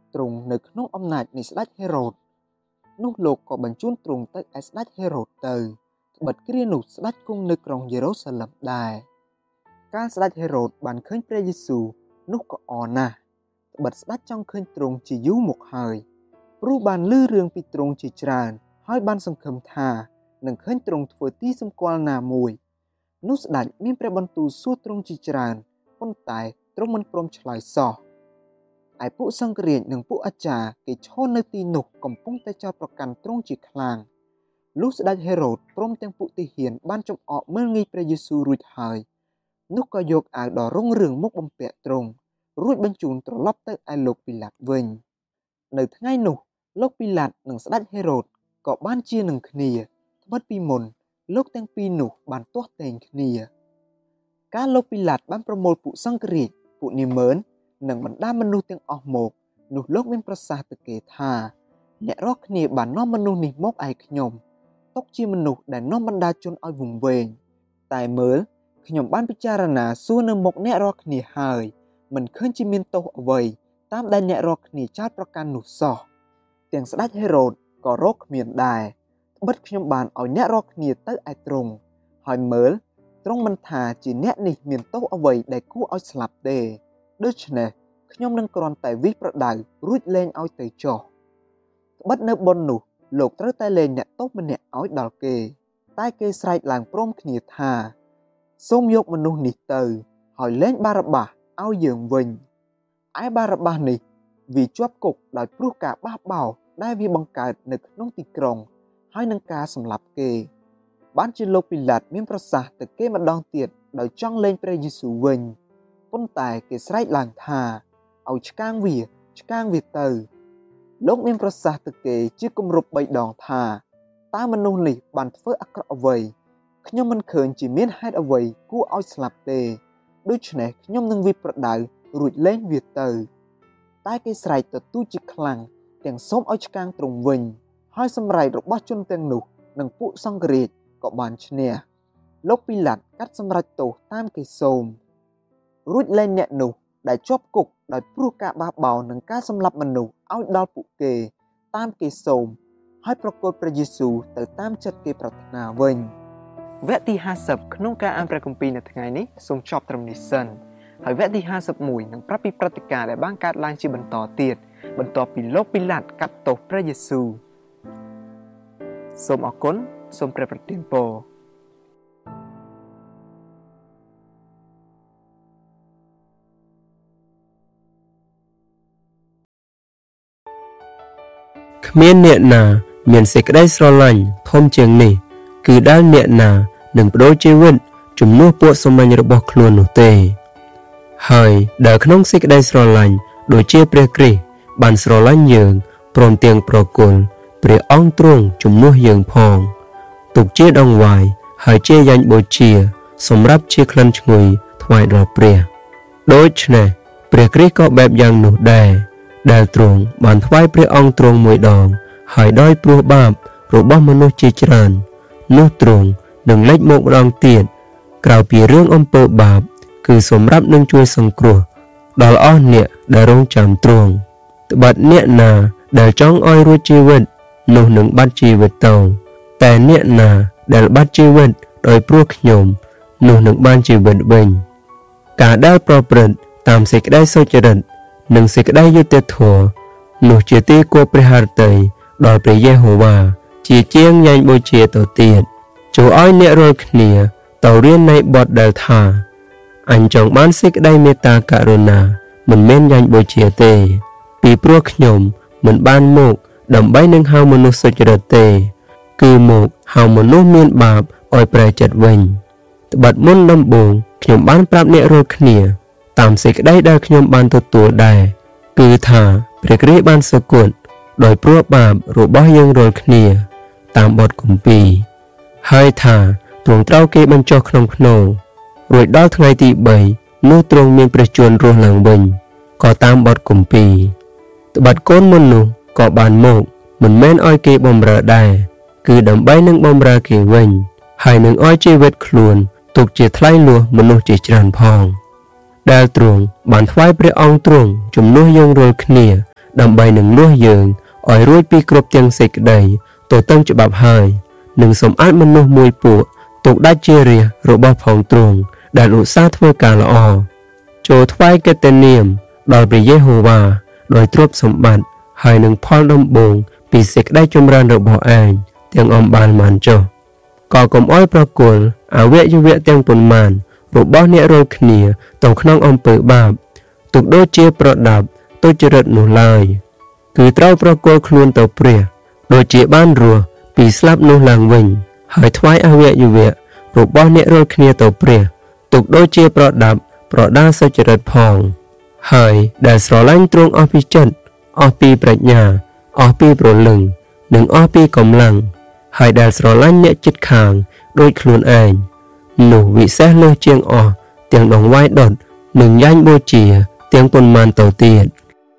ទ្រង់នៅក្នុងអំណាចនៃស្ដេចហេរ៉ូតនោះលោកក៏បញ្ជូនទ្រង់ទៅឯស្ដេចហេរ៉ូតទៅត្បិតគ្រានោះស្ដេចគង់នៅក្រុងយេរូសាឡឹមដែរកាលស្ដេចហេរ៉ូតបានឃើញព្រះយេស៊ូវនោះក៏អរណាស់ត្បិតស្ដេចចង់ឃើញទ្រង់ជាយូរមកហើយព្រោះបានឮរឿងពីទ្រង់ជាច្រើនហើយបានសង្ឃឹមថានឹងឃើញទ្រង់ធ្វើទីសម្គាល់ណាមួយនោះស្ដេចមានព្រះបន្ទូលសួរទ្រង់ជាច្រើនប៉ុន្តែទ្រង់មិនព្រមឆ្លើយសោះឯពួកសង្ឃរាជនិងពួកអាចារ្យគេឈរនៅទីនោះកំពុងតែចោទប្រកាន់ទ្រង់ជាខ្លាំងលុះស្ដេចហេរ៉ូតព្រមទាំងពួកទាហានបានចំអកមើលងាយព្រះយេស៊ូវរួចហើយនោះក៏យកអាវដ៏រុងរឿងមកបំពាក់ទ្រង់រួចបញ្ជូនត្រឡប់ទៅឯលោកពីឡាតវិញនៅថ្ងៃនោះលោកពីឡាតនិងស្ដេចហេរ៉ូតក៏បានជានឹងគ្នាត្បិតពីមុនលោកទាំងពីរនោះបានទាស់ទែងគ្នាកាលលោកពីឡាតបានប្រមូលពួកសង្ឃរាជពួកនាម៉ឺននិងបណ្ដាមនុស្សទាំងអស់មកនោះលោកមានប្រសាសន៍ទៅគេថាអ្នករាល់គ្នាបាននាំមនុស្សនេះមកឯខ្ញុំទុកជាមនុស្សដែលនាំបណ្ដាជនឲ្យវង្វេងតែមើលខ្ញុំបានពិចារណាសួរនៅមុខអ្នករាល់គ្នាហើយមិនឃើញជាមានទោសអ្វីតាមដែលអ្នករាល់គ្នាចោទប្រកាន់នោះសោះទាំងស្ដេចហេរ៉ូតក៏រកគ្មានដែរត្បិតខ្ញុំបានឲ្យអ្នករាល់គ្នាទៅឯទ្រង់ហើយមើលទ្រង់មិនថាជាអ្នកនេះមានទោសអ្វីដែលគួរឲ្យស្លាប់ទេដូច្នេះខ្ញុំនឹងគ្រាន់តែវិសប្រដៅរួចលែងឲ្យទៅចុះត្បិតនៅបុណ្យនោះលោកត្រូវតែលែងអ្នកទោសម្នាក់ឲ្យដល់គេតែគេស្រែកឡើងព្រមគ្នាថាសូមយកមនុស្សនេះទៅហើយលែងបារ៉ាបាសឲ្យយើងវិញឯបារ៉ាបាសនេះវាជាប់គុកដោយព្រោះការបះបោរដែលវាបង្កើតនៅក្នុងទីក្រុងហើយនឹងការសម្លាប់គេបានជាលោកពីឡាតមានប្រសាសន៍ទៅគេម្ដងទៀតដោយចង់លែងព្រះយេស៊ូវវិញប៉ុន្តែគេស្រែកឡើងថាឲ្យឆ្កាងវាទៅលោកមានប្រសាសន៍ទៅគេជាគម្រប់3ដងថាតើមនុស្សនេះបានធ្វើអាក្រក់អ្វីខ្ញុំមិនឃើញជាមានហេតុអ្វីគួរឲ្យស្លាប់ទេដូច្នេះខ្ញុំនឹងវិប្រដៅរួចលែងវាទៅតែគេស្រែកទទូចជាខ្លាំងទាំងសូមឲ្យឆ្កាងទ្រង់វិញហើយសម្រែករបស់ជនទាំងនោះនិងពួកសង្ឃរាជក៏បានឈ្នះលោកពីឡាតកាត់សម្រេចទោសតាមគេសូមរួចលែងអ្នកនោះដែលជាប់គុកដោយព្រោះការបះបោរនិងការសម្លាប់មនុស្សឲ្យដល់ពួកគេតាមគេសូមហើយប្រគល់ព្រះយេស៊ូវទៅតាមចិត្តគេប្រាថ្នាវិញវគ្គទី50ក្នុងការអានព្រះគម្ពីរនៅថ្ងៃនេះសូមចប់ត្រឹមនេះសិនហើយវគ្គទី51នឹងប្រាប់ពីព្រឹត្តិការណ៍ដែលបានកើតឡើងជាបន្តទៀតបន្ទាប់ពីលោកពីឡាតកាត់ទោសព្រះយេស៊ូវសូមអរគុណសូមព្រះប្រទានពរគ្មានអ្នកណាមានសេចក្តីស្រឡាញ់ធំជាងនេះគឺដែលអ្នកណានឹងបដូរជីវិតជំនួសពួកសាមញ្ញរបស់ខ្លួននោះទេហើយដែលក្នុងសេចក្តីស្រឡាញ់ដូចជាព្រះគ្រីស្ទបានស្រឡាញ់យើងព្រមទាំងប្រគល់ព្រះអង្គទ្រង់ជំនួសយើងផងទុកជាដង្វាយហើយជាយ៉ាញ់បូជាសម្រាប់ជាក្លិនឈ្ងុយថ្វាយដល់ព្រះដូច្នេះព្រះគ្រីស្ទក៏បែបយ៉ាងនោះដែរដែលទ្រង់បានថ្វាយព្រះអង្គទ្រង់មួយដងហើយដោយព្រោះបាបរបស់មនុស្សជាច្រើននោះទ្រង់នឹងលេចមកម្ដងទៀតក្រៅពីរឿងអំពើបាបគឺសម្រាប់នឹងជួយសង្គ្រោះដល់អស់អ្នកដែលរងចាំទ្រង់ត្បិតអ្នកណាដែលចង់ឲ្យរួចជីវិតនោះនឹងបាត់ជីវិតទៅតែអ្នកណាដែលបាត់ជីវិតដោយព្រោះខ្ញុំនោះនឹងបានជីវិតវិញការដែលប្រព្រឹត្តតាមសេចក្តីសុចរិតនិងសេចក្តីយុត្តិធម៌នោះជាទីគួរព្រះハរតីដល់ព្រះយេហូវ៉ាជាជាងញ៉ាញ់បូជាទៅទៀតចូលឲ្យអ្នករាល់គ្នាទៅរៀននៃបទដែលថាអញចង់បានសេចក្តីមេត្តាករុណាមិនមែនញ៉ាញ់បូជាទេពីព្រោះខ្ញុំមិនបានមកដើម្បីនឹងហៅមនុស្សសុចរិតទេគឺមកហៅមនុស្សមានបាបឲ្យប្រែចិត្តវិញត្បិតមុនដំបូងខ្ញុំបានប្រាប់អ្នករាល់គ្នាតាមសេចក្តីដែលខ្ញុំបានទទួលដែរគឺថាព្រះគ្រីស្ទបានសគត់ដោយព្រោះបាបរបស់យើងរាល់គ្នាតាមបទគម្ពីរហើយថាទ្រង់ត្រូវគេបញ្ចុះក្នុងភ្នូររួចដល់ថ្ងៃទី3នោះទ្រង់មានព្រះជន្មរស់ឡើងវិញក៏តាមបទគម្ពីរត្បិតកូនមុននោះក៏បានមកមិនមែនឲ្យគេបម្រើដែរគឺដើម្បីនឹងបម្រើគេវិញហើយនឹងឲ្យជីវិតខ្លួនទុកជាថ្លៃលួសមនុស្សជាច្រើនផងដែលទ្រង់បានថ្វាយព្រះអង្គទ្រង់ជំនួសយើងរាល់គ្នាដើម្បីនឹងលួសយើងឲ្យរួចពីគ្រប់ទាំងសេចក្តីទទឹងច្បាប់ហើយនឹងសម្អាតមនុស្សមួយពួកទុកដាច់ជារាជរបស់ផងទ្រង់ដែលឧស្សាហ៍ធ្វើការល្អចូលថ្វាយកិត្តិនាមដល់ព្រះយេហូវ៉ាដោយទ្រព្យសម្បត្តិហើយនឹងផលដំបូងពីសេចក្តីចម្រើនរបស់ឯងទាំងអំបានបានចុះក៏កុំអោយប្រគល់អវយវៈទាំងប៉ុន្មានរបស់អ្នករាល់គ្នាទៅក្នុងអំពើបាបទុកដូចជាប្រដាប់ទុច្ចរិតនោះឡើយគឺត្រូវប្រគល់ខ្លួនទៅព្រះដូចជាបានរស់ពីស្លាប់នោះឡើងវិញហើយថ្វាយអវយវៈរបស់អ្នករាល់គ្នាទៅព្រះទុកដូចជាប្រដាប់ប្រដាល់សុចរិតផងហើយដែលស្រឡាញ់ទ្រង់អស់ពីចិត្តអស់ពីប្រាជ្ញាអស់ពីព្រលឹងនិងអស់ពីកម្លាំងហើយដែលស្រឡាញ់អ្នកជិតខាងដូចខ្លួនឯងនោះវិសេសលើសជាងអស់ទាំងដងវាយដុតនិងយ៉ាញ់បូជាទាំងប៉ុន្មានទៅទៀត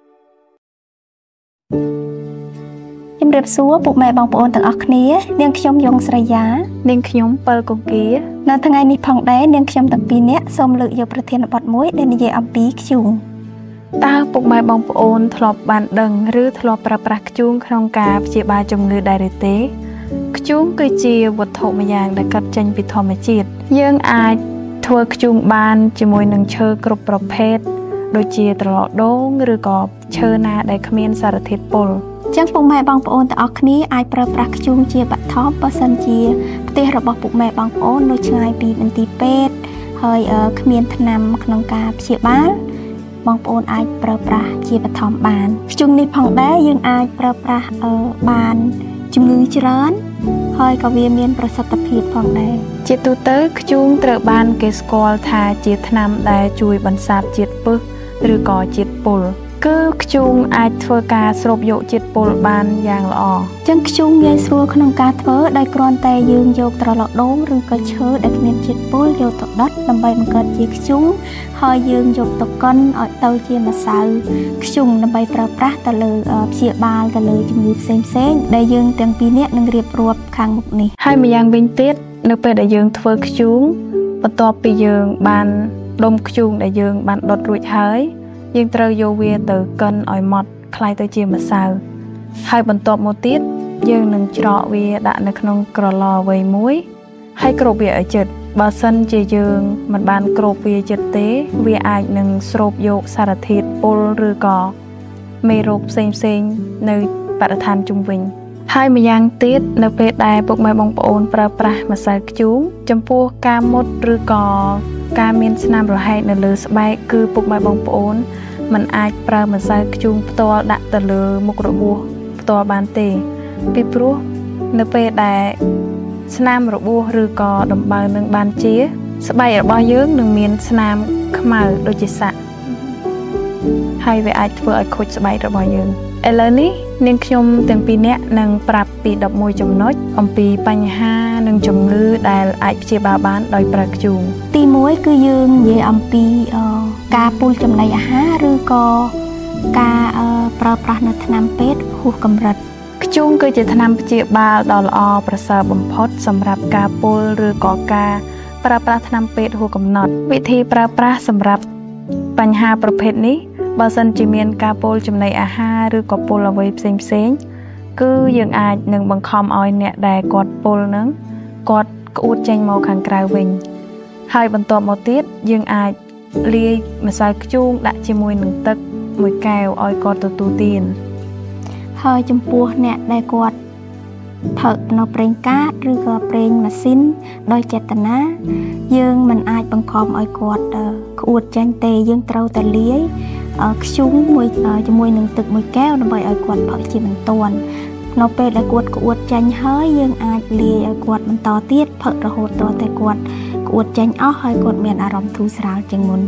ជំរាបសួរពុកម៉ែបងប្អូនទាំងអស់គ្នានាងខ្ញុំយងស្រីយ៉ានាងខ្ញុំពិលកុងគានៅថ្ងៃនេះផងដែរនាងខ្ញុំទាំងពីរនាក់សូមលើកយកប្រធានបទមួយដែលនិយាយអំពីធ្យូងតើពុកម៉ែបងប្អូនធ្លាប់បានដឹងឬធ្លាប់ប្រើប្រាស់ធ្យូងក្នុងការព្យាបាលជំងឺដែរឬទេធ្យូងគឺជាវត្ថុម្យ៉ាងដែលកើតចេញពីធម្មជាតិយើងអាចធ្វើធ្យូងបានជាមួយនឹងឈើគ្រប់ប្រភេទដូចជាត្រឡោកដូងឬក៏ឈើណាដែលគ្មានសារធាតុពុលចឹងពុកម៉ែបងប្អូនទាំងអស់គ្នាអាចប្រើប្រាស់ធ្យូងជាបឋមបើសិនជាផ្ទះរបស់ពុកម៉ែបងប្អូននៅឆ្ងាយពីមន្ទីរពេទ្យហើយគ្មានថ្នាំក្នុងការព្យាបាលបងប្អូនអាចប្រើប្រាស់ជាបឋមបានធ្យូងនេះផងដែរយើងអាចប្រើប្រាស់បានជំងឺច្រើនហើយក៏វាមានប្រសិទ្ធភាពផងដែរជាទូទៅធ្យូងត្រូវបានគេស្គាល់ថាជាថ្នាំដែលជួយបន្សាបជាតិពឹសឬក៏ជាតិពុលគឺធ្យូងអាចធ្វើការស្រូបយកជាតិពុលបានយ៉ាងល្អចឹងធ្យូងងាយស្រួលក្នុងការធ្វើដោយគ្រាន់តែយើងយកត្រឡោកដូងឬក៏ឈើដែលគ្មានជាតិពុលយកទៅដុតដើម្បីបង្កើតជាធ្យូងហើយយើងយកទៅកិនឲ្យទៅជាម្សៅធ្យូងដើម្បីប្រើប្រាស់ទៅលើព្យាបាលទៅលើជំងឺផ្សេងៗដែលយើងទាំងពីរនាក់នឹងរៀបរាប់ខាងមុខនេះហើយម្យ៉ាងវិញទៀតនៅពេលដែលយើងធ្វើធ្យូងបន្ទាប់ពីយើងបានដុំធ្យូងដែលយើងបានដុតរួចហើយយើងត្រូវយកវាទៅកិនឲ្យម៉ត់คล้ายទៅជាម្សៅហើយបន្ទាប់មកទៀតយើងនឹងច្រកវាដាក់នៅក្នុងក្រឡវែងមួយហើយគ្របវាឲ្យជិតបើសិនជាយើងមិនបានគ្របវាជិតទេវាអាចនឹងស្រូបយកសារធាតុពុលឬក៏មេរោគផ្សេងៗនៅបរិស្ថានជុំវិញហើយម្យ៉ាងទៀតនៅពេលដែលពុកម៉ែបងប្អូនប្រើប្រាស់ម្សៅធ្យូងចំពោះការមុតឬក៏ការមានស្នាមរហែកនៅលើស្បែកគឺពុកម៉ែបងប្អូនมันអាចប្រើម្សៅធ្យូងផ្ទាល់ដាក់ទៅលើមុខរបួសផ្ទាល់បានទេពីព្រោះនៅពេលដែលស្នាមរបួសឬក៏ដំបៅនឹងបានជាស្បែករបស់យើងនឹងមានស្នាមខ្មៅដូចជាសាក់ហើយវាអាចធ្វើឲ្យខូចស្បែករបស់យើងឥឡូវនេះនាងខ្ញុំទាំងពីរនាក់នឹងប្រាប់ពី11ចំណុចអំពីបញ្ហានិងជំងឺដែលអាចព្យាបាលបានដោយប្រើធ្យូងទី1គឺយើងនិយាយអំពីការពុលចំណីអាហារឬក៏ការប្រើប្រាស់នៅថ្នាំពេទ្យហួសកម្រិតធ្យូងគឺជាថ្នាំព្យាបាលដ៏ល្អប្រសើរបំផុតសម្រាប់ការពុលឬក៏ការប្រើប្រាស់ថ្នាំពេទ្យហួសកំណត់វិធីប្រើប្រាស់សម្រាប់បញ្ហាប្រភេទនេះបើសិនជាមានការពុលចំណីអាហារឬក៏ពុលអ្វីផ្សេងៗគឺយើងអាចនឹងបង្ខំឲ្យអ្នកដែលគាត់ពុលនឹងគាត់ក្អួតចេញមកខាងក្រៅវិញហើយបន្ទាប់មកទៀតយើងអាចលាយម្សៅធ្យូងដាក់ជាមួយនឹងទឹកមួយកែវឲ្យគាត់ទទួលទានហើយចំពោះអ្នកដែលគាត់ថើនៅប្រេងកាតឬក៏ប្រេងម៉ាស៊ីនដោយចេតនាយើងមិនអាចបង្ខំឲ្យគាត់ក្អួតចេញទេយើងត្រូវតែលាយធ្យូងមួយជាមួយនឹងទឹកមួយកែវដើម្បីឲ្យគាត់ផឹកជាបន្ទាន់នៅពេលដែលគាត់ក្អួតចេញហើយយើងអាចលាយឲ្យគាត់បន្តទៀតផឹករហូតដល់តែគាត់ក្អួតចេញអស់ហើយគាត់មានអារម្មណ៍ធូរស្រាលជាងមុន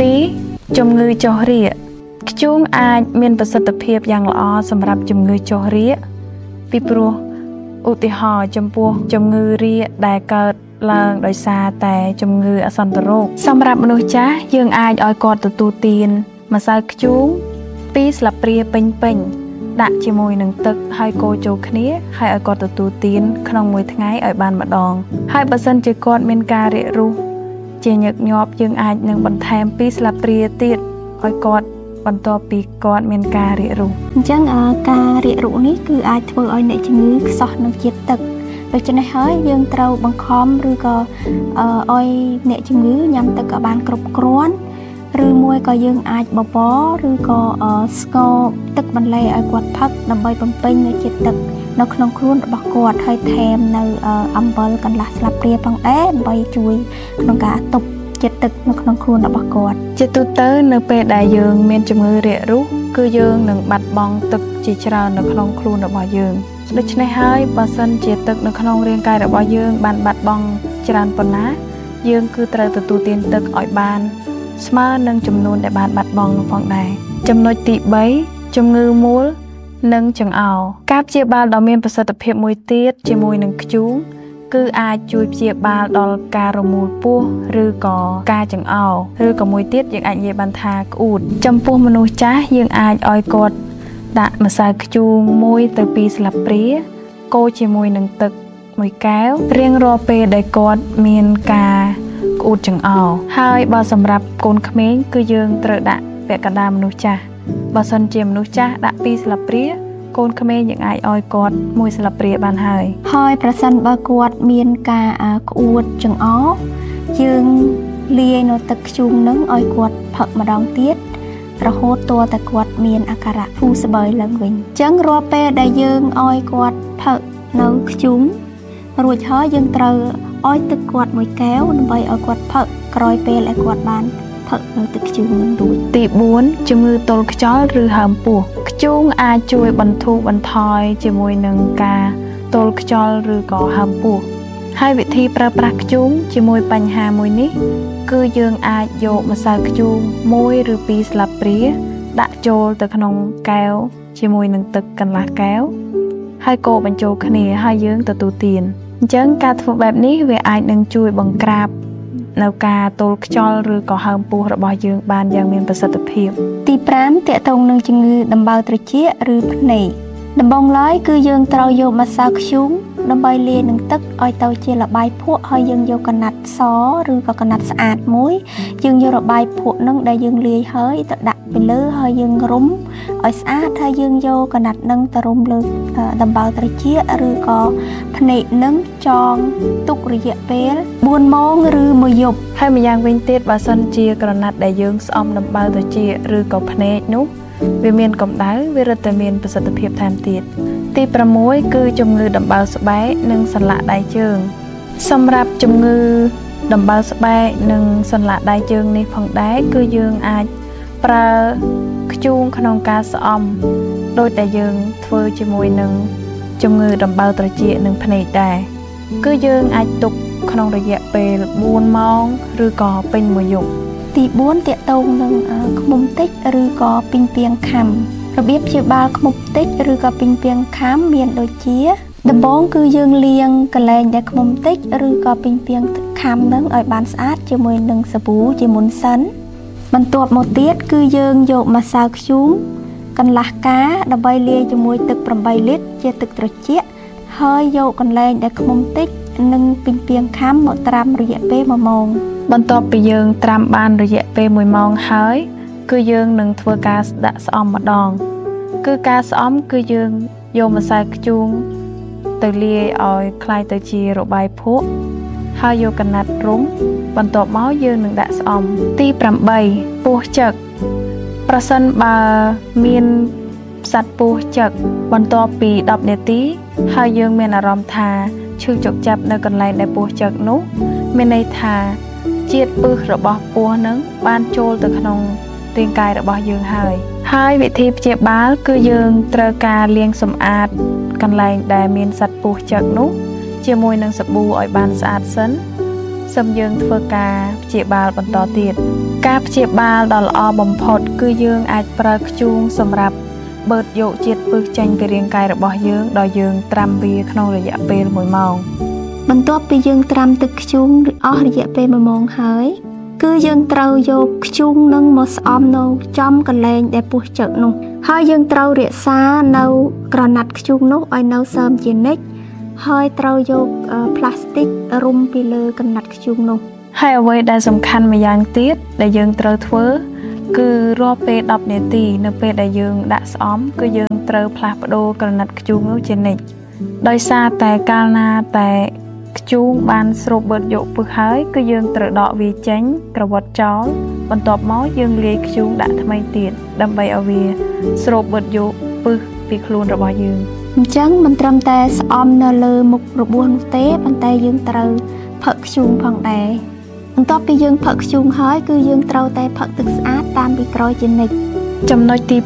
2ជំងឺចុះរាកធ្យូងអាចមានប្រសិទ្ធភាពយ៉ាងល្អសម្រាប់ជំងឺចុះរាកពីព្រោះឧទាហរណ៍ចំពោះជំងឺរាកដែលកើតឡើងដោយសារតែជំងឺអសន្នរោគសម្រាប់មនុស្សចាស់យើងអាចឲ្យគាត់ទទួលទានម្សៅធ្យូង2ស្លាបព្រាពេញដាក់ជាមួយនឹងទឹកហើយកូរចូលគ្នាហើយឲ្យគាត់ទទួលទានក្នុងមួយថ្ងៃឲ្យបានម្ដងហើយបើសិនជាគាត់មានការរាករូសជាញឹកញាប់យើងអាចនឹងបន្ថែម2ស្លាបព្រាទៀតឲ្យគាត់បន្ទាប់ពីគាត់មានការរាករូសអញ្ចឹងការរាករូសនេះគឺអាចធ្វើឲ្យអ្នកជំងឺខ្សោះនឹងជាតិទឹកដូច្នេះហើយយើងត្រូវបង្ខំឬក៏ឲ្យអ្នកជំងឺញ៉ាំទឹកឲ្យបានគ្រប់គ្រាន់ឬមួយក៏យើងអាចបបរឬក៏ស្គរទឹកបន្លែឲ្យគាត់ផឹកដើម្បីបំពេញនូវជាតិទឹកនៅក្នុងខ្លួនរបស់គាត់ហើយថែមនៅអំបិលកន្លះស្លាបព្រាផងដែរដើម្បីជួយក្នុងការទប់ជាតិទឹកនៅក្នុងខ្លួនរបស់គាត់ជាទូទៅនៅពេលដែលយើងមានជំងឺរាករូសគឺយើងនឹងបាត់បង់ទឹកជាច្រើននៅក្នុងខ្លួនរបស់យើងដូច្នេះហើយបើសិនជាទឹកនៅក្នុងរាងកាយរបស់យើងបានបាត់បង់ច្រើនប៉ុណ្ណាយើងគឺត្រូវទទួលទានទឹកឲ្យបានស្មើនឹងចំនួនដែលបានបាត់បង់នោះផងដែរចំណុចទី3ជំងឺមូលនិងចង្អោរការព្យាបាលដ៏មានប្រសិទ្ធភាពមួយទៀតជាមួយនឹងធ្យូងគឺអាចជួយព្យាបាលដល់ការរមូលពោះឬក៏ការចង្អោរឬក៏មួយទៀតយើងអាចនិយាយបានថាក្អួតចំពោះមនុស្សចាស់យើងអាចឲ្យគាត់ដាក់ម្សៅធ្យូង1ទៅ2ស្លាបព្រាកូរជាមួយនឹងទឹក1កែវរៀងរាល់ពេលដែលគាត់មានការក្អួតចង្អោរហើយបើសម្រាប់កូនក្មេងគឺយើងត្រូវដាក់ពាក់កណ្ដាលមនុស្សចាស់បើសិនជាមនុស្សចាស់ដាក់2ស្លាបព្រាកូនក្មេងយើងអាចឲ្យគាត់1ស្លាបព្រាបានហើយប្រសិនបើគាត់មានការក្អួតចង្អោរយើងលាយនៅទឹកធ្យូងនឹងឲ្យគាត់ផឹកម្ដងទៀតរហូតទាល់តែគាត់មានអាការៈធូរស្បើយឡើងវិញអញ្ចឹងរាល់ពេលដែលយើងឲ្យគាត់ផឹកនៅធ្យូងរួចហើយយើងត្រូវឲ្យទឹកគាត់1កែវដើម្បីឲ្យគាត់ផឹកក្រោយពេលដែលគាត់បានផឹកនៅទឹកធ្យូងនឹងរួចទី4ជំងឺទល់ខ្យល់ឬហើមពោះធ្យូងអាចជួយបន្ធូរបន្ថយជាមួយនឹងការទល់ខ្យល់ឬក៏ហើមពោះហើយវិធីប្រើប្រាស់ធ្យូងជាមួយបញ្ហាមួយនេះគឺយើងអាចយកម្សៅធ្យូង1ឬ2ស្លាបព្រាដាក់ចូលទៅក្នុងកែវជាមួយនឹងទឹកកន្លះកែវហើយកូរបញ្ចូលគ្នាហើយយើងទទួលទានអញ្ចឹងការធ្វើបែបនេះវាអាចនឹងជួយបង្ក្រាបនៅការទល់ខ្យល់ឬក៏ហើមពោះរបស់យើងបានយ៉ាងមានប្រសិទ្ធភាពទី5ទាក់ទងនឹងជំងឺដំបៅត្រចៀកឬភ្នែកដំបូងឡើយគឺយើងត្រូវយកម្សៅធ្យូងដើម្បីលាយនឹងទឹកឲ្យទៅជាល្បាយភក់ហើយយើងយកកណាត់សឬក៏កណាត់ស្អាតមួយយើងយកល្បាយភក់នឹងដែលយើងលាយហើយទៅដាក់ពីលើហើយយើងរុំឲ្យស្អាតហើយយើងយកកណាត់នឹងទៅរុំលើដំបៅត្រចៀកឬក៏ភ្នែកនឹងចងទុករយៈពេល4ម៉ោងឬ1យប់ហើយម្យ៉ាងវិញទៀតបើសិនជាក្រណាត់ដែលយើងស្អំដំបៅត្រចៀកឬក៏ភ្នែកនោះវាមានកម្ដៅវារឹតតែមានប្រសិទ្ធភាពថែមទៀតទី6គឺជំងឺដំបៅស្បែកនិងសន្លាក់ដៃជើងសម្រាប់ជំងឺដំបៅស្បែកនិងសន្លាក់ដៃជើងនេះផងដែរគឺយើងអាចប្រើធ្យូងក្នុងការស្អំដោយតែយើងធ្វើជាមួយនឹងជំងឺដំបៅត្រចៀកនិងភ្នែកដែរគឺយើងអាចទុកក្នុងរយៈពេល4ម៉ោងឬក៏ពេញ1យប់ទី4ទាក់ទងនឹងឃ្មុំតិចឬក៏ពីងពាងខាំរបៀបព្យាបាលឃ្មុំតិចឬក៏ពីងពាងខាំមានដូចជាដំបូងគឺយើងលាងកលែងដែលឃ្មុំតិចឬក៏ពីងពាងខាំនឹងឲ្យបានស្អាតជាមួយនឹងសាប៊ូជាមុនសិនបន្ទាប់មកទៀតគឺយើងយកម្សៅធ្យូងកន្លះកាដើម្បីលាយជាមួយទឹក8លីត្រជាទឹកត្រជាក់ហើយយកកន្លែងដែលឃ្មុំតិចនិងពីងពាងខាំមកត្រាំរយៈពេល1ម៉ោងបន្ទាប់ពីយើងត្រាំបានរយៈពេល1ម៉ោងហើយគឺយើងនឹងធ្វើការដាក់ស្អំម្ដងគឺការស្អំគឺយើងយកម្សៅធ្យូងទៅលាយឲ្យคล้ายទៅជារបាយភក់ហើយយកកណាត់រុំបន្ទាប់មកយើងនឹងដាក់ស្អំទី8ពោះចឹកប្រសិនបើមានសត្វពោះចឹកបន្ទាប់ពី10នាទីហើយយើងមានអារម្មណ៍ថាឈឺចុកចាប់នៅកន្លែងដែលពោះចឹកនោះមានន័យថាជាតិពឹសរបស់ពោះនឹងបានចូលទៅក្នុងរាងកាយរបស់យើងហើយវិធីព្យាបាលគឺយើងត្រូវការលាងសម្អាតកន្លែងដែលមានសត្វពោះចឹកនោះជាមួយនឹងសាប៊ូឲ្យបានស្អាតសិនសិមយើងធ្វើការព្យាបាលបន្តទៀតការព្យាបាលដ៏ល្អបំផុតគឺយើងអាចប្រើធ្យូងសម្រាប់បឺតយកជាតិពឹសចេញពីរាងកាយរបស់យើងដោយយើងត្រាំវាក្នុងរយៈពេល1ម៉ោងបន្ទាប់ពីយើងត្រាំទឹកធ្យូងអស់រយៈពេល1ម៉ោងហើយគឺយើងត្រូវយកធ្យូងនឹងមកស្អំនៅចំកន្លែងដែលពោះចឹកនោះហើយយើងត្រូវរក្សានៅក្រណាត់ធ្យូងនោះឲ្យនៅសើមជានិច្ចហើយត្រូវយកផ្លាស្ទិករុំពីលើក្រណាត់ធ្យូងនោះហើយអ្វីដែលសំខាន់ម្យ៉ាងទៀតដែលយើងត្រូវធ្វើគឺរាល់ពេល10នាទីនៅពេលដែលយើងដាក់ស្អំគឺយើងត្រូវផ្លាស់ប្ដូរក្រណាត់ធ្យូងនោះជានិច្ចដោយសារតែកាលណាតែធ្យូងបានស្រូបបឺតយកពឹសហើយគឺយើងត្រូវដកវាចេញក្រវ៉ាត់ចោលបន្ទាប់មកយើងលាយធ្យូងដាក់ថ្មីទៀតដើម្បីឲ្យវាស្រូបបឺតយកពឹសពីខ្លួនរបស់យើងអញ្ចឹងមិនត្រឹមតែស្អំនៅលើមុខរបួសនោះទេប៉ុន្តែយើងត្រូវផឹកធ្យូងផងដែរបន្ទាប់ពីយើងផឹកធ្យូងហើយគឺយើងត្រូវតែផឹកទឹកស្អាតតាមពីក្រោយជានិច្ចចំណុចទី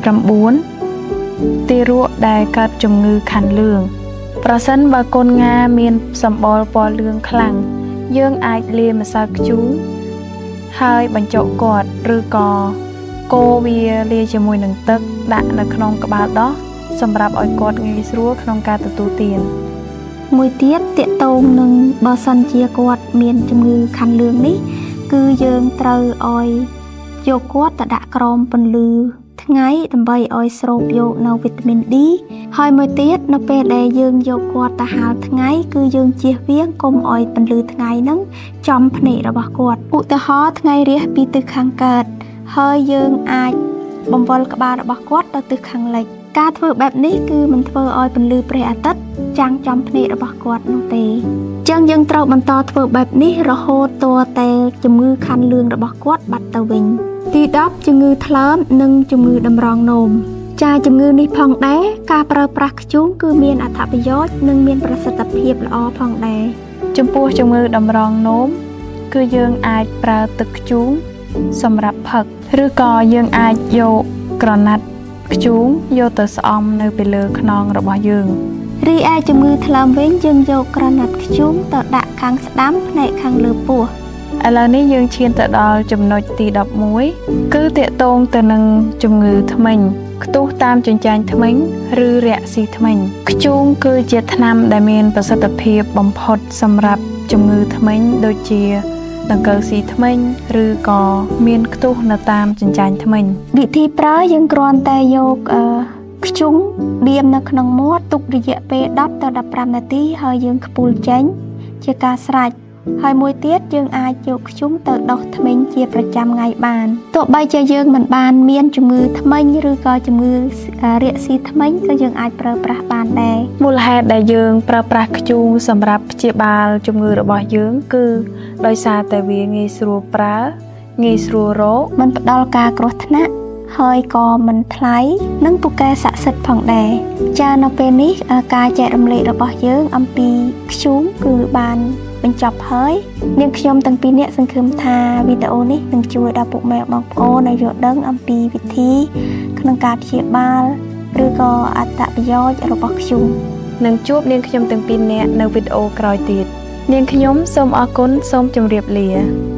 9ទារកដែលកើតជំងឺខាន់លឿងប្រសិនបើកូនងាមានសម្បុរពណ៌លឿងខ្លាំងយើងអាចលាយម្សៅធ្យូងហើយបញ្ចុកគាត់ឬក៏កូរវាលាយជាមួយនឹងទឹកដាក់នៅក្នុងក្បាលដោះសម្រាប់ឲ្យគាត់ងាយស្រួលក្នុងការទទួលទានមួយទៀតទាក់ទងនឹងបើសិនជាគាត់មានជំងឺខាន់លឿងនេះគឺយើងត្រូវឲ្យយកគាត់ទៅដាក់ក្រោមពន្លឺថ្ងៃដើម្បីឲ្យស្រូបយកនៅវីតាមីន D ហើយមួយទៀតនៅពេលដែលយើងយកគាត់ទៅហាលថ្ងៃគឺយើងជៀសវាងកុំឲ្យពន្លឺថ្ងៃហ្នឹងចំភ្នែករបស់គាត់ឧទាហរណ៍ថ្ងៃរះពីទិសខាងកើតហើយយើងអាចបង្វិលក្បាលរបស់គាត់ទៅទិសខាងលិចការធ្វើបែបនេះគឺមិនធ្វើឲ្យពន្លឺព្រះអាទិត្យចាំងចំភ្នែករបស់គាត់នោះទេអញ្ចឹងយើងត្រូវបន្តធ្វើបែបនេះរហូតទាល់តែជំងឺខាន់លឿងរបស់គាត់បាត់ទៅវិញទី10ជំងឺថ្លើមនិងជំងឺតម្រងនោមចាជំងឺនេះផងដែរការប្រើប្រាស់ធ្យូងគឺមានអត្ថប្រយោជន៍និងមានប្រសិទ្ធភាពល្អផងដែរចំពោះជំងឺតម្រងនោមគឺយើងអាចប្រើទឹកធ្យូងសម្រាប់ផឹកឬក៏យើងអាចយកក្រណាត់ធ្យូងយកទៅស្អំនៅពីលើខ្នងរបស់យើងរីឯជំងឺថ្លើមវិញយើងយកក្រណាត់ធ្យូងទៅដាក់ខាងស្ដាំផ្នែកខាងលើពោះឥឡូវនេះយើងឈានទៅដល់ចំណុចទី11គឺទាក់ទងទៅនឹងជំងឺធ្មេញខ្ទុះតាមចិញ្ចែងធ្មេញឬរកស៊ីធ្មេញធ្យូងគឺជាថ្នាំដែលមានប្រសិទ្ធភាពបំផុតសម្រាប់ជំងឺធ្មេញដូចជាដង្កូវស៊ីធ្មេញឬក៏មានខ្ទុះនៅតាមចិញ្ចែងធ្មេញវិធីប្រើយើងគ្រាន់តែយកធ្យូងដៀមនៅក្នុងមាត់ទុករយៈពេល10ទៅ15នាទីហើយយើងខ្ពុលចេញជាការស្រេចហើយមួយទៀតយើងអាចយកធ្យូងទៅដុសធ្មេញជាប្រចាំថ្ងៃបានទោះបីជាយើងមិនបានមានជំងឺធ្មេញឬក៏ជំងឺរាកស៊ីធ្មេញក៏យើងអាចប្រើប្រាស់បានដែរមូលហេតុដែលយើងប្រើប្រាស់ធ្យូងសម្រាប់ព្យាបាលជំងឺរបស់យើងគឺដោយសារតែវាងាយស្រួលប្រើងាយស្រួលរកមិនផ្ដល់ការគ្រោះថ្នាក់ហើយក៏មិនថ្លៃនិងពូកែស័ក្តិសិទ្ធិផងដែរចានៅពេលនេះការចែករំលែករបស់យើងអំពីធ្យូងគឺបានបញ្ចប់ហើយនាងខ្ញុំទាំងពីរនាក់សង្ឃឹមថាវីដេអូនេះនឹងជួយដល់ពុកម៉ែបងប្អូនឲ្យយល់ដឹងអំពីវិធីក្នុងការព្យាបាលឬក៏អត្ថប្រយោជន៍របស់ធ្យូងនឹងជួបនាងខ្ញុំទាំងពីរនាក់នៅវីដេអូក្រោយទៀតនាងខ្ញុំសូមអរគុណសូមជម្រាបលា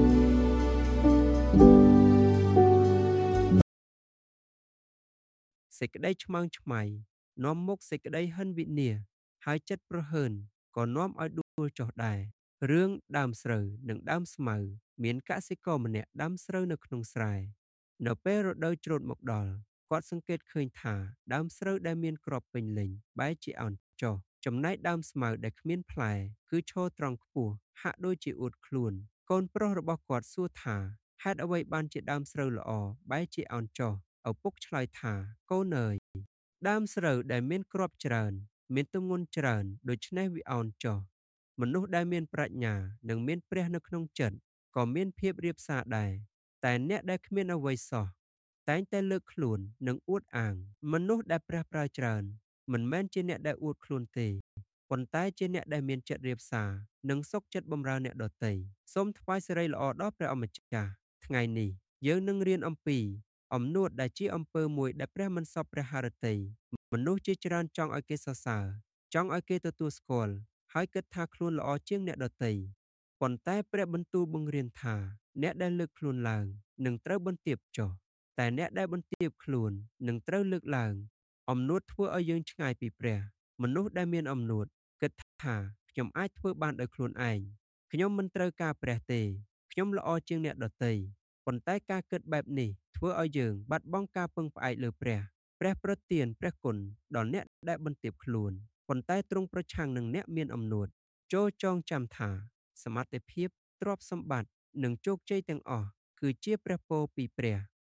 សេចក្តីឆ្មើងឆ្មៃនាំមកសេចក្តីហិនវិនាសហើយចិត្តប្រហើនក៏នាំឲ្យដួលចុះដែររឿងដើមស្រូវនិងដើមស្មៅមានកសិករម្នាក់ដាំស្រូវនៅក្នុងស្រែនៅពេលរដូវច្រូតមកដល់គាត់សង្កេតឃើញថាដើមស្រូវដែលមានគ្រាប់ពេញលេញបែរជាអន់ចុះចំណែកដើមស្មៅដែលគ្មានផ្លែគឺឈរត្រង់ខ្ពស់ហាក់ដូចជាអួតខ្លួនកូនប្រុសរបស់គាត់សួរថាហេតុអ្វីបានជាដើមស្រូវល្អបែរជាអន់ចុះឪពុកឆ្លើយថាកូនអើយដើមស្រូវដែលមានគ្រាប់ច្រើនមានទម្ងន់ច្រើនដូច្នេះវាអន់ចុះមនុស្សដែលមានប្រាជ្ញានិងមានព្រះនៅក្នុងចិត្តក៏មានភាពរាបសារដែរតែអ្នកដែលគ្មានអ្វីសោះតែងតែលើកខ្លួននិងអួតអាងមនុស្សដែលព្រះប្រើច្រើនមិនមែនជាអ្នកដែលអួតខ្លួនទេប៉ុន្តែជាអ្នកដែលមានចិត្តរាបសារនិងសុខចិត្តបម្រើអ្នកដទៃសូមថ្វាយសិរីល្អដល់ព្រះអម្ចាស់ថ្ងៃនេះយើងនឹងរៀនអំពីអំនួតដែលជាអំពើមួយដែលព្រះមិនសពព្រះハរតីមនុស្សជាច្រើនចង់ឲ្យគេសរសើរចង់ឲ្យគេទទួលស្គាល់ហើយគិតថាខ្លួនល្អជាងអ្នកដទៃប៉ុន្តែព្រះបន្ទូលបង្រៀនថាអ្នកដែលលើកខ្លួនឡើងនឹងត្រូវបន្ទាបចុះតែអ្នកដែលបន្ទាបខ្លួននឹងត្រូវលើកឡើងអំនួតធ្វើឲ្យយើងឆ្ងាយពីព្រះមនុស្សដែលមានអំនួតគិតថាខ្ញុំអាចធ្វើបានដោយខ្លួនឯងខ្ញុំមិនត្រូវការព្រះទេខ្ញុំល្អជាងអ្នកដទៃប៉ុន្តែការគិតបែបនេះធ្វើឲ្យយើងបាត់បង់ការពឹងផ្អែកលើព្រះប្រទានព្រះគុណដល់អ្នកដែលបន្ទាបខ្លួនប៉ុន្តែទ្រង់ប្រឆាំងនឹងអ្នកមានអំនួតចូលចងចាំថាសមត្ថភាពទ្រព្យសម្បត្តិនិងជោគជ័យទាំងអស់គឺជាព្រះពរពីព្រះ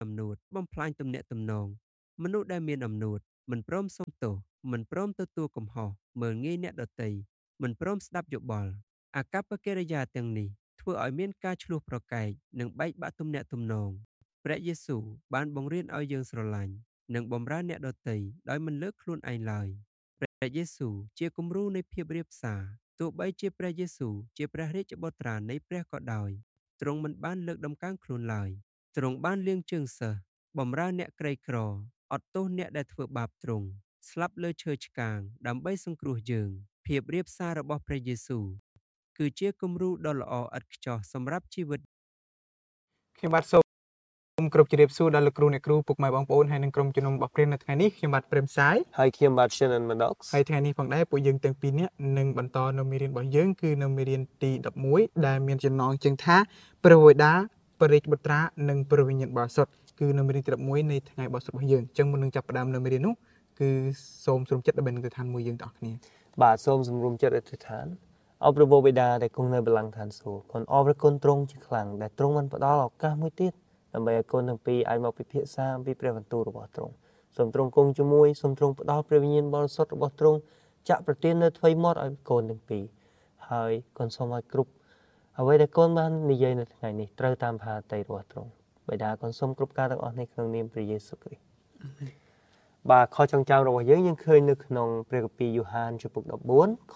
អំនួតបំផ្លាញទំនាក់ទំនងមនុស្សដែលមានអំនួតមិនព្រមសុំទោសមិនព្រមទទួលកំហុសមើលងាយអ្នកដទៃមិនព្រមស្ដាប់យោបល់អាកប្បកិរិយាទាំងនេះធ្វើឲ្យមានការឈ្លោះប្រកែកនិងបែកបាក់ទំនាក់ទំនងព្រះយេស៊ូវបានបង្រៀនឲ្យយើងស្រឡាញ់និងបម្រើអ្នកដទៃដោយមិនលើកខ្លួនឯងឡើយព្រះយេស៊ូវជាគំរូនៃភាពរាបសារទោះបីជាព្រះយេស៊ូវជាព្រះរាជបុត្រានៃព្រះក៏ដោយទ្រង់មិនបានលើកដំកើងខ្លួនឡើយទ្រង់បានលាងជើងសិស្សបម្រើអ្នកក្រីក្រអត់ទោសអ្នកដែលធ្វើបាបទ្រង់ស្លាប់លើឈើឆ្កាងដើម្បីសង្គ្រោះយើងភាពរាបសាររបស់ព្រះយេស៊ូវគឺជាគំរូដ៏ល្អឥតខ្ចោះសម្រាប់ជីវិតខ្ញុំបាទសូមគ្រប់ជម្រាបសួរដល់លោកគ្រូអ្នកគ្រូពុកម៉ែបងប្អូនហើយនិងក្រុមជំនុំរបស់ព្រះនៅថ្ងៃនេះខ្ញុំបាទព្រឹមសាយហើយខ្ញុំបាទ Shannon Maddox ហើយថ្ងៃនេះផងដែរពួកយើងទាំងពីរនាក់នឹងបន្តនៅមេរៀនរបស់យើងគឺនៅមេរៀនទី11ដែលមានចំណងជើងថាព្រះវេដាព្រះរាជបុត្រានិងព្រះវិញ្ញាណបរិសុទ្ធគឺនៅមេរៀនទី11នៃថ្ងៃបោះសុតរបស់យើងអញ្ចឹងមុននឹងចាប់ផ្ដើមនៅមេរៀននោះគឺសូមសូមចិត្តដើម្បីនឹងទៅឋានមួយយើងទាំងអស់គ្នាបាទសូមសម្រុំចិត្តអធិដ្ឋានអរព្រះបិតាដែលគង់នៅបល្ល័ង្កឋានសួគ៌គុណអរព្រះគុណទ្រង់ជាខ្លាំងដែលទ្រង់បានផ្ដល់ឱកាសមួយទៀតដើម្បីឲ្យកូនទាំងពីរអាចមកពិភាក្សាអំពីព្រះបន្ទូលរបស់ទ្រង់សូមទ្រង់គង់ជាមួយសូមទ្រង់ផ្ដល់ព្រះវិញ្ញាណបរិសុទ្ធរបស់ទ្រង់ចាក់ប្រទាននៅថ្មីមាត់ឲ្យកូនទាំងពីរហើយកូនសូមឲ្យគ្រប់អ្វីដែលកូនបាននិយាយនៅថ្ងៃនេះត្រូវតាមផាតីរបស់ទ្រង់បិតាកូនសូមគ្រប់ការទាំងអស់នេះក្នុងនាមព្រះយេស៊ូវគ្រីស្ទបាទខចុងចាំរបស់យើងឃើញនៅក្នុងព្រះគម្ពីរយូហានជំពូក14ខ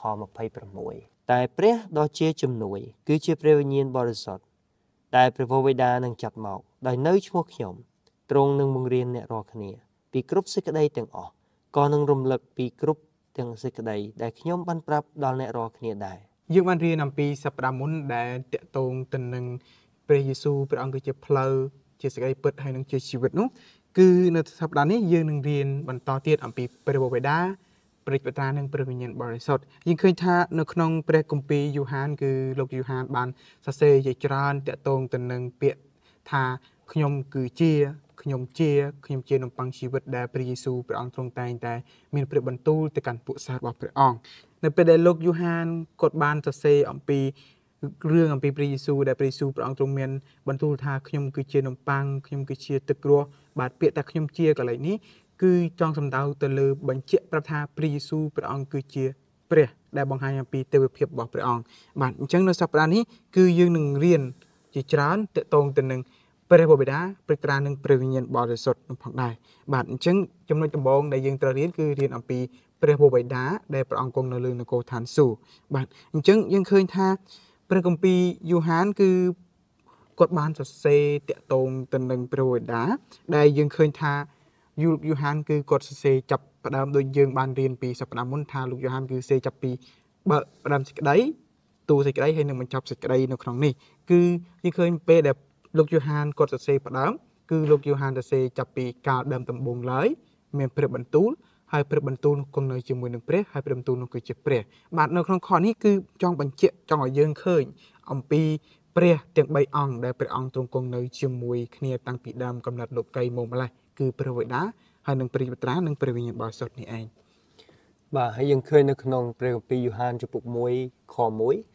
26តែព្រះដ៏ជាជំនួយគឺជាព្រះវិញ្ញាណបរិសុទ្ធដែលព្រះវរបិតានឹងចាត់មកដោយនៅឈ្មោះខ្ញុំទ្រង់នឹងបង្រៀនអ្នករាល់គ្នាពីគ្រប់សេចក្តីទាំងអស់ក៏នឹងរំលឹកពីគ្រប់ទាំងសេចក្តីដែលខ្ញុំបានប្រាប់ដល់អ្នករាល់គ្នាដែរយើងបានរៀនអំពីសប្តាហ៍មុនដែលតាក់ទងទៅនឹងព្រះយេស៊ូវព្រះអង្គគឺជាផ្លូវជាសេចក្តីពិតហើយនឹងជាជីវិតនោះគឺនៅសប្តាហ៍នេះយើងនឹងរៀនបន្តទៀតអំពីព្រះវរបិតាព្រះរាជបុត្រានិងព្រះវិញ្ញាណបរិសុទ្ធយើងឃើញថានៅក្នុងព្រះគម្ពីរយូហានគឺលោកយូហានបានសរសេរជាច្រើនតាក់ទងទៅនឹងពាក្យថាខ្ញុំគឺជានំប៉័ងជីវិតដែលព្រះយេស៊ូវព្រះអង្គទ្រង់តែងតែមានព្រះបន្ទូលទៅកាន់ពួកសិស្សរបស់ព្រះអង្គនៅពេលដែលលោកយូហានគាត់បានសរសេរអំពីរឿងអំពីព្រះយេស៊ូវដែលព្រះយេស៊ូវព្រះអង្គទ្រង់មានបន្ទូលថាខ្ញុំគឺជានំប៉័ងខ្ញុំគឺជាទឹកគ្រោះបាទពាក្យថាខ្ញុំជាកន្លែងនេះគឺចង់សំដៅទៅលើបញ្ជាក់ប្រាប់ថាព្រះយេស៊ូវព្រះអង្គគឺជាព្រះដែលបង្ហាញអំពីទេវភាពរបស់ព្រះអង្គបាទអញ្ចឹងនៅសប្តាហ៍នេះគឺយើងនឹងរៀនជាច្រើនទាក់ទងទៅនឹងព្រះបិតាព្រះត្រានិងព្រះវិញ្ញាណបរិសុទ្ធនោះផងដែរបាទអញ្ចឹងចំណុចដំបូងដែលយើងត្រូវរៀនគឺរៀនអំពីព្រះបិតាដែលព្រះអង្គគង់នៅលើនគរឋានសួគ៌បាទអញ្ចឹងយើងឃើញថាព្រះគម្ពីរយូហានគឺគាត់បានសរសេរតាក់ទងទៅនឹងព្រះបិតាដែលយើងឃើញថាលោកយូហានគឺគាត់សរសេរចាប់ផ្ដើមដូចយើងបានរៀនពីសប្តាហ៍មុនថាលោកយូហានគឺសរសេរចាប់ពីបើផ្ដើមសេចក្តីទូសេចក្តីហើយនឹងបញ្ចប់សេចក្តីនៅក្នុងនេះគឺយើងឃើញពេលដែលលោកយូហានគាត់សរសេរផ្ដើមគឺលោកយូហានសរសេរចាប់ពីកាលដើមដំបូងឡើយមានព្រះបន្ទូលហើយព្រះបន្ទូលនោះគង់នៅជាមួយនឹងព្រះហើយព្រះបន្ទូលនោះគឺជាព្រះបាទនៅក្នុងខនេះគឺចង់បញ្ជាក់ចង់ឲ្យយើងឃើញអំពីព្រះទាំង3អង្គដែលព្រះអង្គទ្រង់គង់នៅជាមួយគ្នាតាំងពីដើមកំណត់លោកីមកម្លេះគឺព្រះវេដាហើយនឹងព្រះរាជបុត្រានិងព្រះវិញ្ញាណបរិសុទ្ធនេះឯងបាទហើយយើងឃើញនៅក្នុងព្រះគម្ពីរយូហានជំពូក1ខ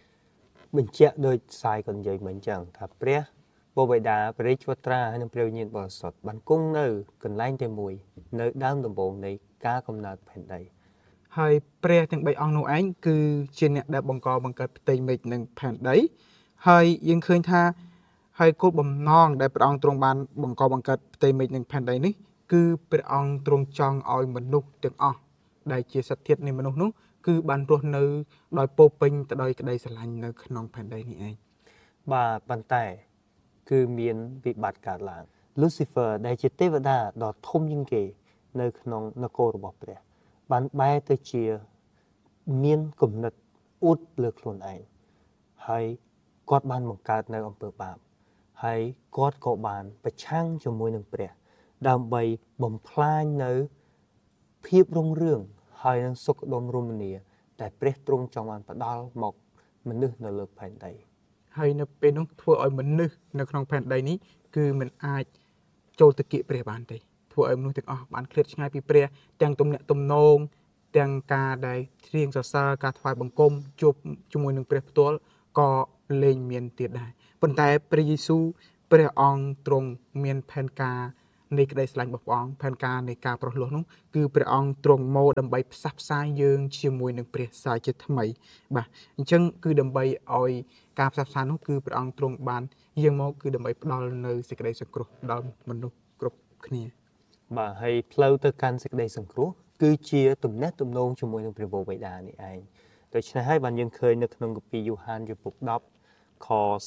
1បញ្ជាក់ដោយផ្សាយក៏និយាយមិញអញ្ចឹងថាព្រះបិតាព្រះរាជបុត្រាហើយនិងព្រះវិញ្ញាណបរិសុទ្ធបានគង់នៅកន្លែងតែមួយនៅដើមដំបូងនៃការកំណើតផែនដីហើយព្រះទាំង3អង្គនោះឯងគឺជាអ្នកដែលបង្កើតផ្ទៃមេឃនិងផែនដីហើយយើងឃើញថាហើយគោលបំណងដែលព្រះអង្គទ្រង់បានបង្កើតផ្ទៃមេឃនិងផែនដីនេះគឺព្រះអង្គទ្រង់ចង់ឲ្យមនុស្សទាំងអស់ដែលជាសត្វធាតុនៃមនុស្សនោះគឺបានរស់នៅដោយពោពេញទៅដោយក្តីស្រឡាញ់នៅក្នុងផែនដីនេះឯងបាទប៉ុន្តែគឺមានវិបត្តិកើតឡើង Lucifer ដែលជាទេវតាដ៏ធំជាងគេនៅក្នុងនគររបស់ព្រះបានបែរទៅជាមានគំនិតអួតលើខ្លួនឯងហើយគាត់បានបង្កើតនៅអំពើបាបហើយគាត់ក៏បានប្រឆាំងជាមួយនឹងព្រះដើម្បីបំផ្លាញនៅភាពរុងរឿងហើយនឹងសុខដុមរមនាដែលព្រះទ្រង់ចង់បានផ្ដល់មកមនុស្សនៅលើផែនដីហើយនៅពេលនោះធ្វើឲ្យមនុស្សនៅក្នុងផែនដីនេះគឺមិនអាចចូលទៅគៀកព្រះបានទេធ្វើឲ្យមនុស្សទាំងអស់បានឃ្លាតឆ្ងាយពីព្រះទាំងទំនាក់ទំនងទាំងការដែលច្រៀងសរសើរការថ្វាយបង្គំជួបជាមួយនឹងព្រះផ្ទាល់ក៏លែងមានទៀតដែរប៉ុន្តែព្រះយេស៊ូវព្រះអង្គទ្រង់មានផែនការនៃក្តីស្រឡាញ់របស់ព្រះអង្គផែនការនៃការប្រោះលោះនោះគឺព្រះអង្គទ្រង់មកដើម្បីផ្សះផ្សាយើងជាមួយនឹងព្រះសាជាថ្មីបាទអញ្ចឹងគឺដើម្បីឲ្យការផ្សះផ្សានោះគឺព្រះអង្គទ្រង់បានយាងមកគឺដើម្បីផ្ដល់នៅសេចក្តីសង្គ្រោះដល់មនុស្សគ្រប់គ្នាបាទហើយផ្លូវទៅកាន់សេចក្តីសង្គ្រោះគឺជាទំនាក់ទំនងជាមួយនឹងព្រះវរបិតានេះឯងដូច្នេះហើយបានយើងឃើញនៅក្នុងគម្ពីរយ៉ូហានជំពូក10ខ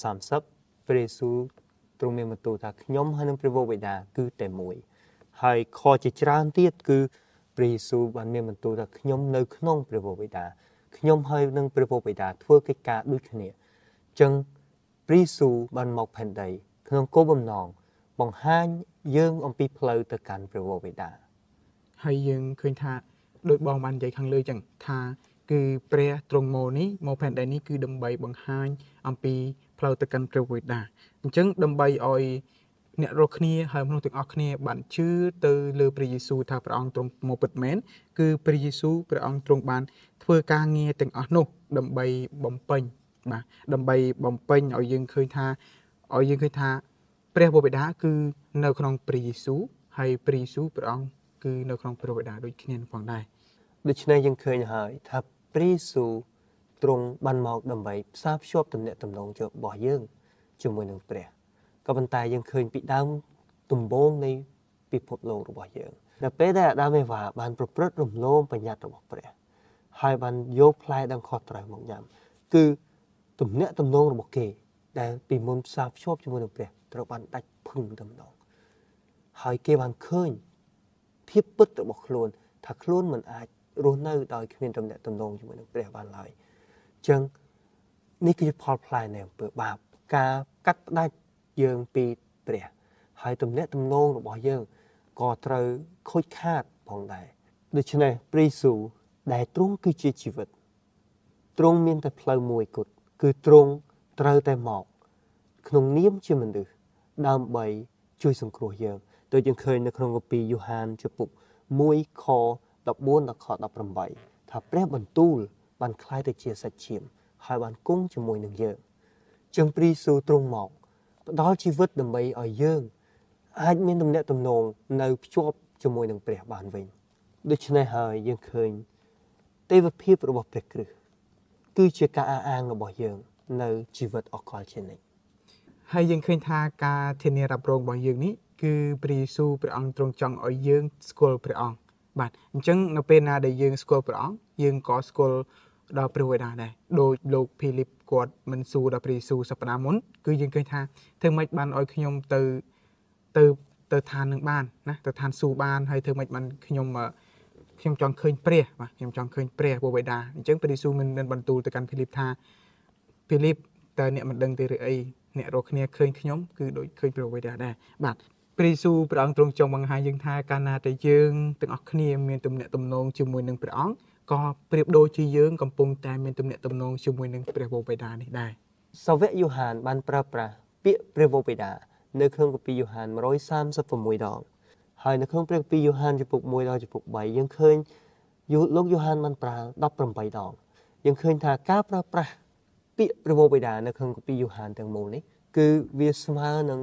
30ព្រះយេស៊ូវទ្រង់មានបន្ទូលថាខ្ញុំហើយនឹងព្រះវរបិតាគឺតែមួយហើយខជាច្រើនទៀតគឺព្រះយេស៊ូវបានមានបន្ទូលថាខ្ញុំនៅក្នុងព្រះវរបិតាខ្ញុំហើយនឹងព្រះវរបិតាធ្វើកិច្ចការដូចគ្នាអញ្ចឹងព្រះយេស៊ូវបានមកផែនដីក្នុងគោលបំណងបង្ហាញយើងអំពីផ្លូវទៅកាន់ព្រះវរបិតាហើយយើងឃើញថាដោយបងបាននិយាយខាងលើចឹងថាគឺព្រះទ្រង់មកនេះមកផែនដីនេះគឺដើម្បីបង្ហាញអំពីផ្លូវទៅកាន់ព្រះវរបិតាអញ្ចឹងដើម្បីឲ្យអ្នករាល់គ្នាហើយមនុស្សទាំងអស់គ្នាបានជឿទៅលើព្រះយេស៊ូវថាព្រះអង្គទ្រង់មកពិតមែនគឺព្រះយេស៊ូវព្រះអង្គទ្រង់បានធ្វើការងារទាំងអស់នោះដើម្បីបំពេញបាទដើម្បីបំពេញឲ្យយើងឃើញថាព្រះវរបិតាគឺនៅក្នុងព្រះយេស៊ូវហើយព្រះយេស៊ូវព្រះអង្គគឺនៅក្នុងព្រះវរបិតាដូចគ្នានឹងផងដែរដូច្នេះយើងឃើញហើយថាព្រះយេស៊ូវទ្រង់បានមកដើម្បីផ្សារភ្ជាប់ទំនាក់ទំនងរបស់យើងជាមួយនឹងព្រះក៏ប៉ុន្តែយើងឃើញពីដើមដំបូងនៃពិភពលោករបស់យើងនៅពេលដែលអាដាមអេវ៉ាបានប្រព្រឹត្តរំលងបញ្ញត្តិរបស់ព្រះហើយបានយកផ្លែដើមខុសត្រូវមកញ៉ាំគឺទំនាក់ទំនងរបស់គេដែលពីមុនផ្សារភ្ជាប់ជាមួយនឹងព្រះត្រូវបានដាច់ភឹងតែម្ដងហើយគេបានឃើញភាពពិតរបស់ខ្លួនថាខ្លួនមិនអាចរស់នៅដោយគ្មានទំនាក់ទំនងជាមួយនឹងព្រះបានឡើយអញ្ចឹងនេះគឺជាផលផ្លែនៃអំពើបាបការកាត់ផ្ដាច់យើងពីព្រះហើយទំនាក់ទំនងរបស់យើងក៏ត្រូវខូចខាតផងដែរដូច្នេះព្រះយេស៊ូវដែលទ្រង់គឺជាជីវិតទ្រង់មានតែផ្លូវមួយគត់គឺទ្រង់ត្រូវតែមកក្នុងនាមជាមនុស្សដើម្បីជួយសង្គ្រោះយើងដូចយើងឃើញនៅក្នុងគម្ពីរយ៉ូហានជំពូក1ខ14ដល់ខ18ថាព្រះបន្ទូលបានคล้ายទៅជាសាច់ឈាមហើយបានគង់ជាមួយនឹងយើងចឹងព្រះយេស៊ូវទ្រង់មកផ្ដល់ជីវិតដើម្បីឲ្យយើងអាចមានទំនាក់ទំនងនៅភ្ជាប់ជាមួយនឹងព្រះបានវិញដូច្នេះហើយយើងឃើញទេវភាពរបស់ព្រះគ្រីស្ទគឺជាការអះអាងរបស់យើងនៅជីវិតអកលជានិច្ចហើយយើងឃើញថាការធានារ៉ាប់រងរបស់យើងនេះគឺព្រះយេស៊ូវព្រះអង្គទ្រង់ចង់ឲ្យយើងស្គាល់ព្រះអង្គបាទអញ្ចឹងនៅពេលណាដែលយើងស្គាល់ព្រះអង្គយើងក៏ស្គាល់ដល់ព្រះវរបិតាដែរដោយលោកភីលីបគាត់មិនសួរដល់ព្រះយេស៊ូវសប្តាហ៍មុនគឺយើងឃើញថាធ្វើម៉េចបានឲ្យខ្ញុំទៅឋាននឹងបានណាទៅឋានសួគ៌បានហើយធ្វើម៉េចបានខ្ញុំចង់ឃើញព្រះបាទខ្ញុំចង់ឃើញព្រះវរបិតាអញ្ចឹងព្រះយេស៊ូវមានបន្ទូលទៅកាន់ភីលីបថាភីលីបតើអ្នកមិនដឹងទេឬអីអ្នករាល់គ្នាឃើញខ្ញុំគឺដូចឃើញព្រះវរបិតាដែរបាទព្រះយេស៊ូវព្រះអង្គទ្រង់ចង់បង្ហាញយើងថាកាលណាតែយើងទាំងអស់គ្នាមានទំនាក់ទំនងជាមួយនឹងព្រះអង្គក៏ប្រៀបដូចជាយើងកំពុងតែមានទំនាក់ទំនងជាមួយនឹងព្រះវរបិតានេះដែរសាវកយ៉ូហានបានប្រើប្រាស់ពាក្យព្រះវរបិតានៅក្នុងគម្ពីរយ៉ូហាន136ដងហើយនៅក្នុងព្រះគម្ពីរយ៉ូហានជំពូក1ដល់ជំពូក3យើងឃើញលោកយ៉ូហានបានប្រើ18ដងយើងឃើញថាការប្រើប្រាស់ពាក្យព្រះវរបិតានៅក្នុងគម្ពីរយ៉ូហានទាំងមូលនេះគឺវាស្មើនឹង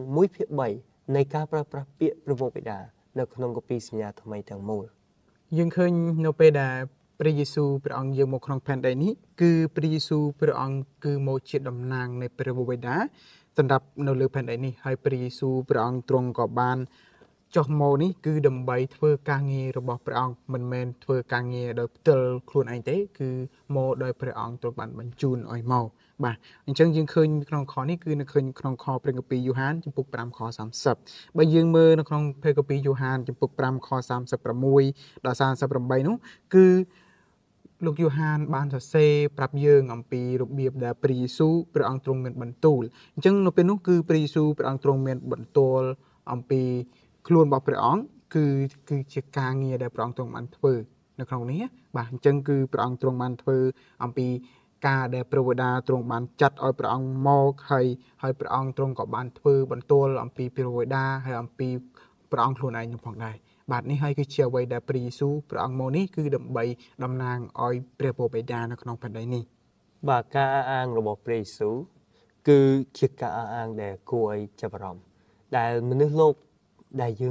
1/3នៃការប្រើប្រាស់ពាក្យព្រះវរបិតានៅក្នុងគម្ពីរសញ្ញាថ្មីទាំងមូលយើងឃើញនៅពេលដែលព្រះយេស៊ូវព្រះអង្គយាងមកក្នុងផែនដីនេះគឺព្រះយេស៊ូវព្រះអង្គគឺមកជាតំណាងនៃព្រះវរបិតាសម្រាប់នៅលើផែនដីនេះហើយព្រះយេស៊ូវព្រះអង្គទ្រង់ក៏បានចុះមកនេះគឺដើម្បីធ្វើការងាររបស់ព្រះអង្គមិនមែនធ្វើការងារដោយផ្ទាល់ខ្លួនឯងទេគឺមកដោយព្រះអង្គទ្រង់បានបញ្ជូនឲ្យមកបាទអញ្ចឹងយើងឃើញក្នុងខនេះគឺនៅឃើញក្នុងខព្រះគម្ពីរយ៉ូហានជំពូក5ខ30បើយើងមើលនៅក្នុងព្រះគម្ពីរយ៉ូហានជំពូក5ខ36ដល់38នោះគឺលោកយ៉ូហានបានសរសេរប្រាប់យើងអំពីរបៀបដែលព្រះយេស៊ូវព្រះអង្គទ្រង់មានបន្ទូលអញ្ចឹងនៅពេលនោះគឺព្រះយេស៊ូវព្រះអង្គទ្រង់មានបន្ទូលអំពីខ្លួនរបស់ព្រះអង្គគឺជាការងារដែលព្រះអង្គទ្រង់បានធ្វើនៅក្នុងនេះបាទអញ្ចឹងគឺព្រះអង្គទ្រង់បានធ្វើអំពីការដែលព្រះវរបិតាទ្រង់បានចាត់ឲ្យព្រះអង្គមកហើយព្រះអង្គទ្រង់ក៏បានធ្វើបន្ទូលអំពីព្រះវរបិតាហើយអំពីព្រះអង្គខ្លួនឯងនោះផងដែរបាទនេះហើយគឺជាអ្វីដែលព្រះយេស៊ូវព្រះអង្គមកនេះគឺដើម្បីតំណាងឲ្យព្រះវរបិតានៅក្នុងផែនដីនេះបាទការអះអាងរបស់ព្រះយេស៊ូវគឺជាការអះអាងដែលគួរឲ្យចាប់អារម្មណ៍ដែលមនុស្សលោកដែលយើង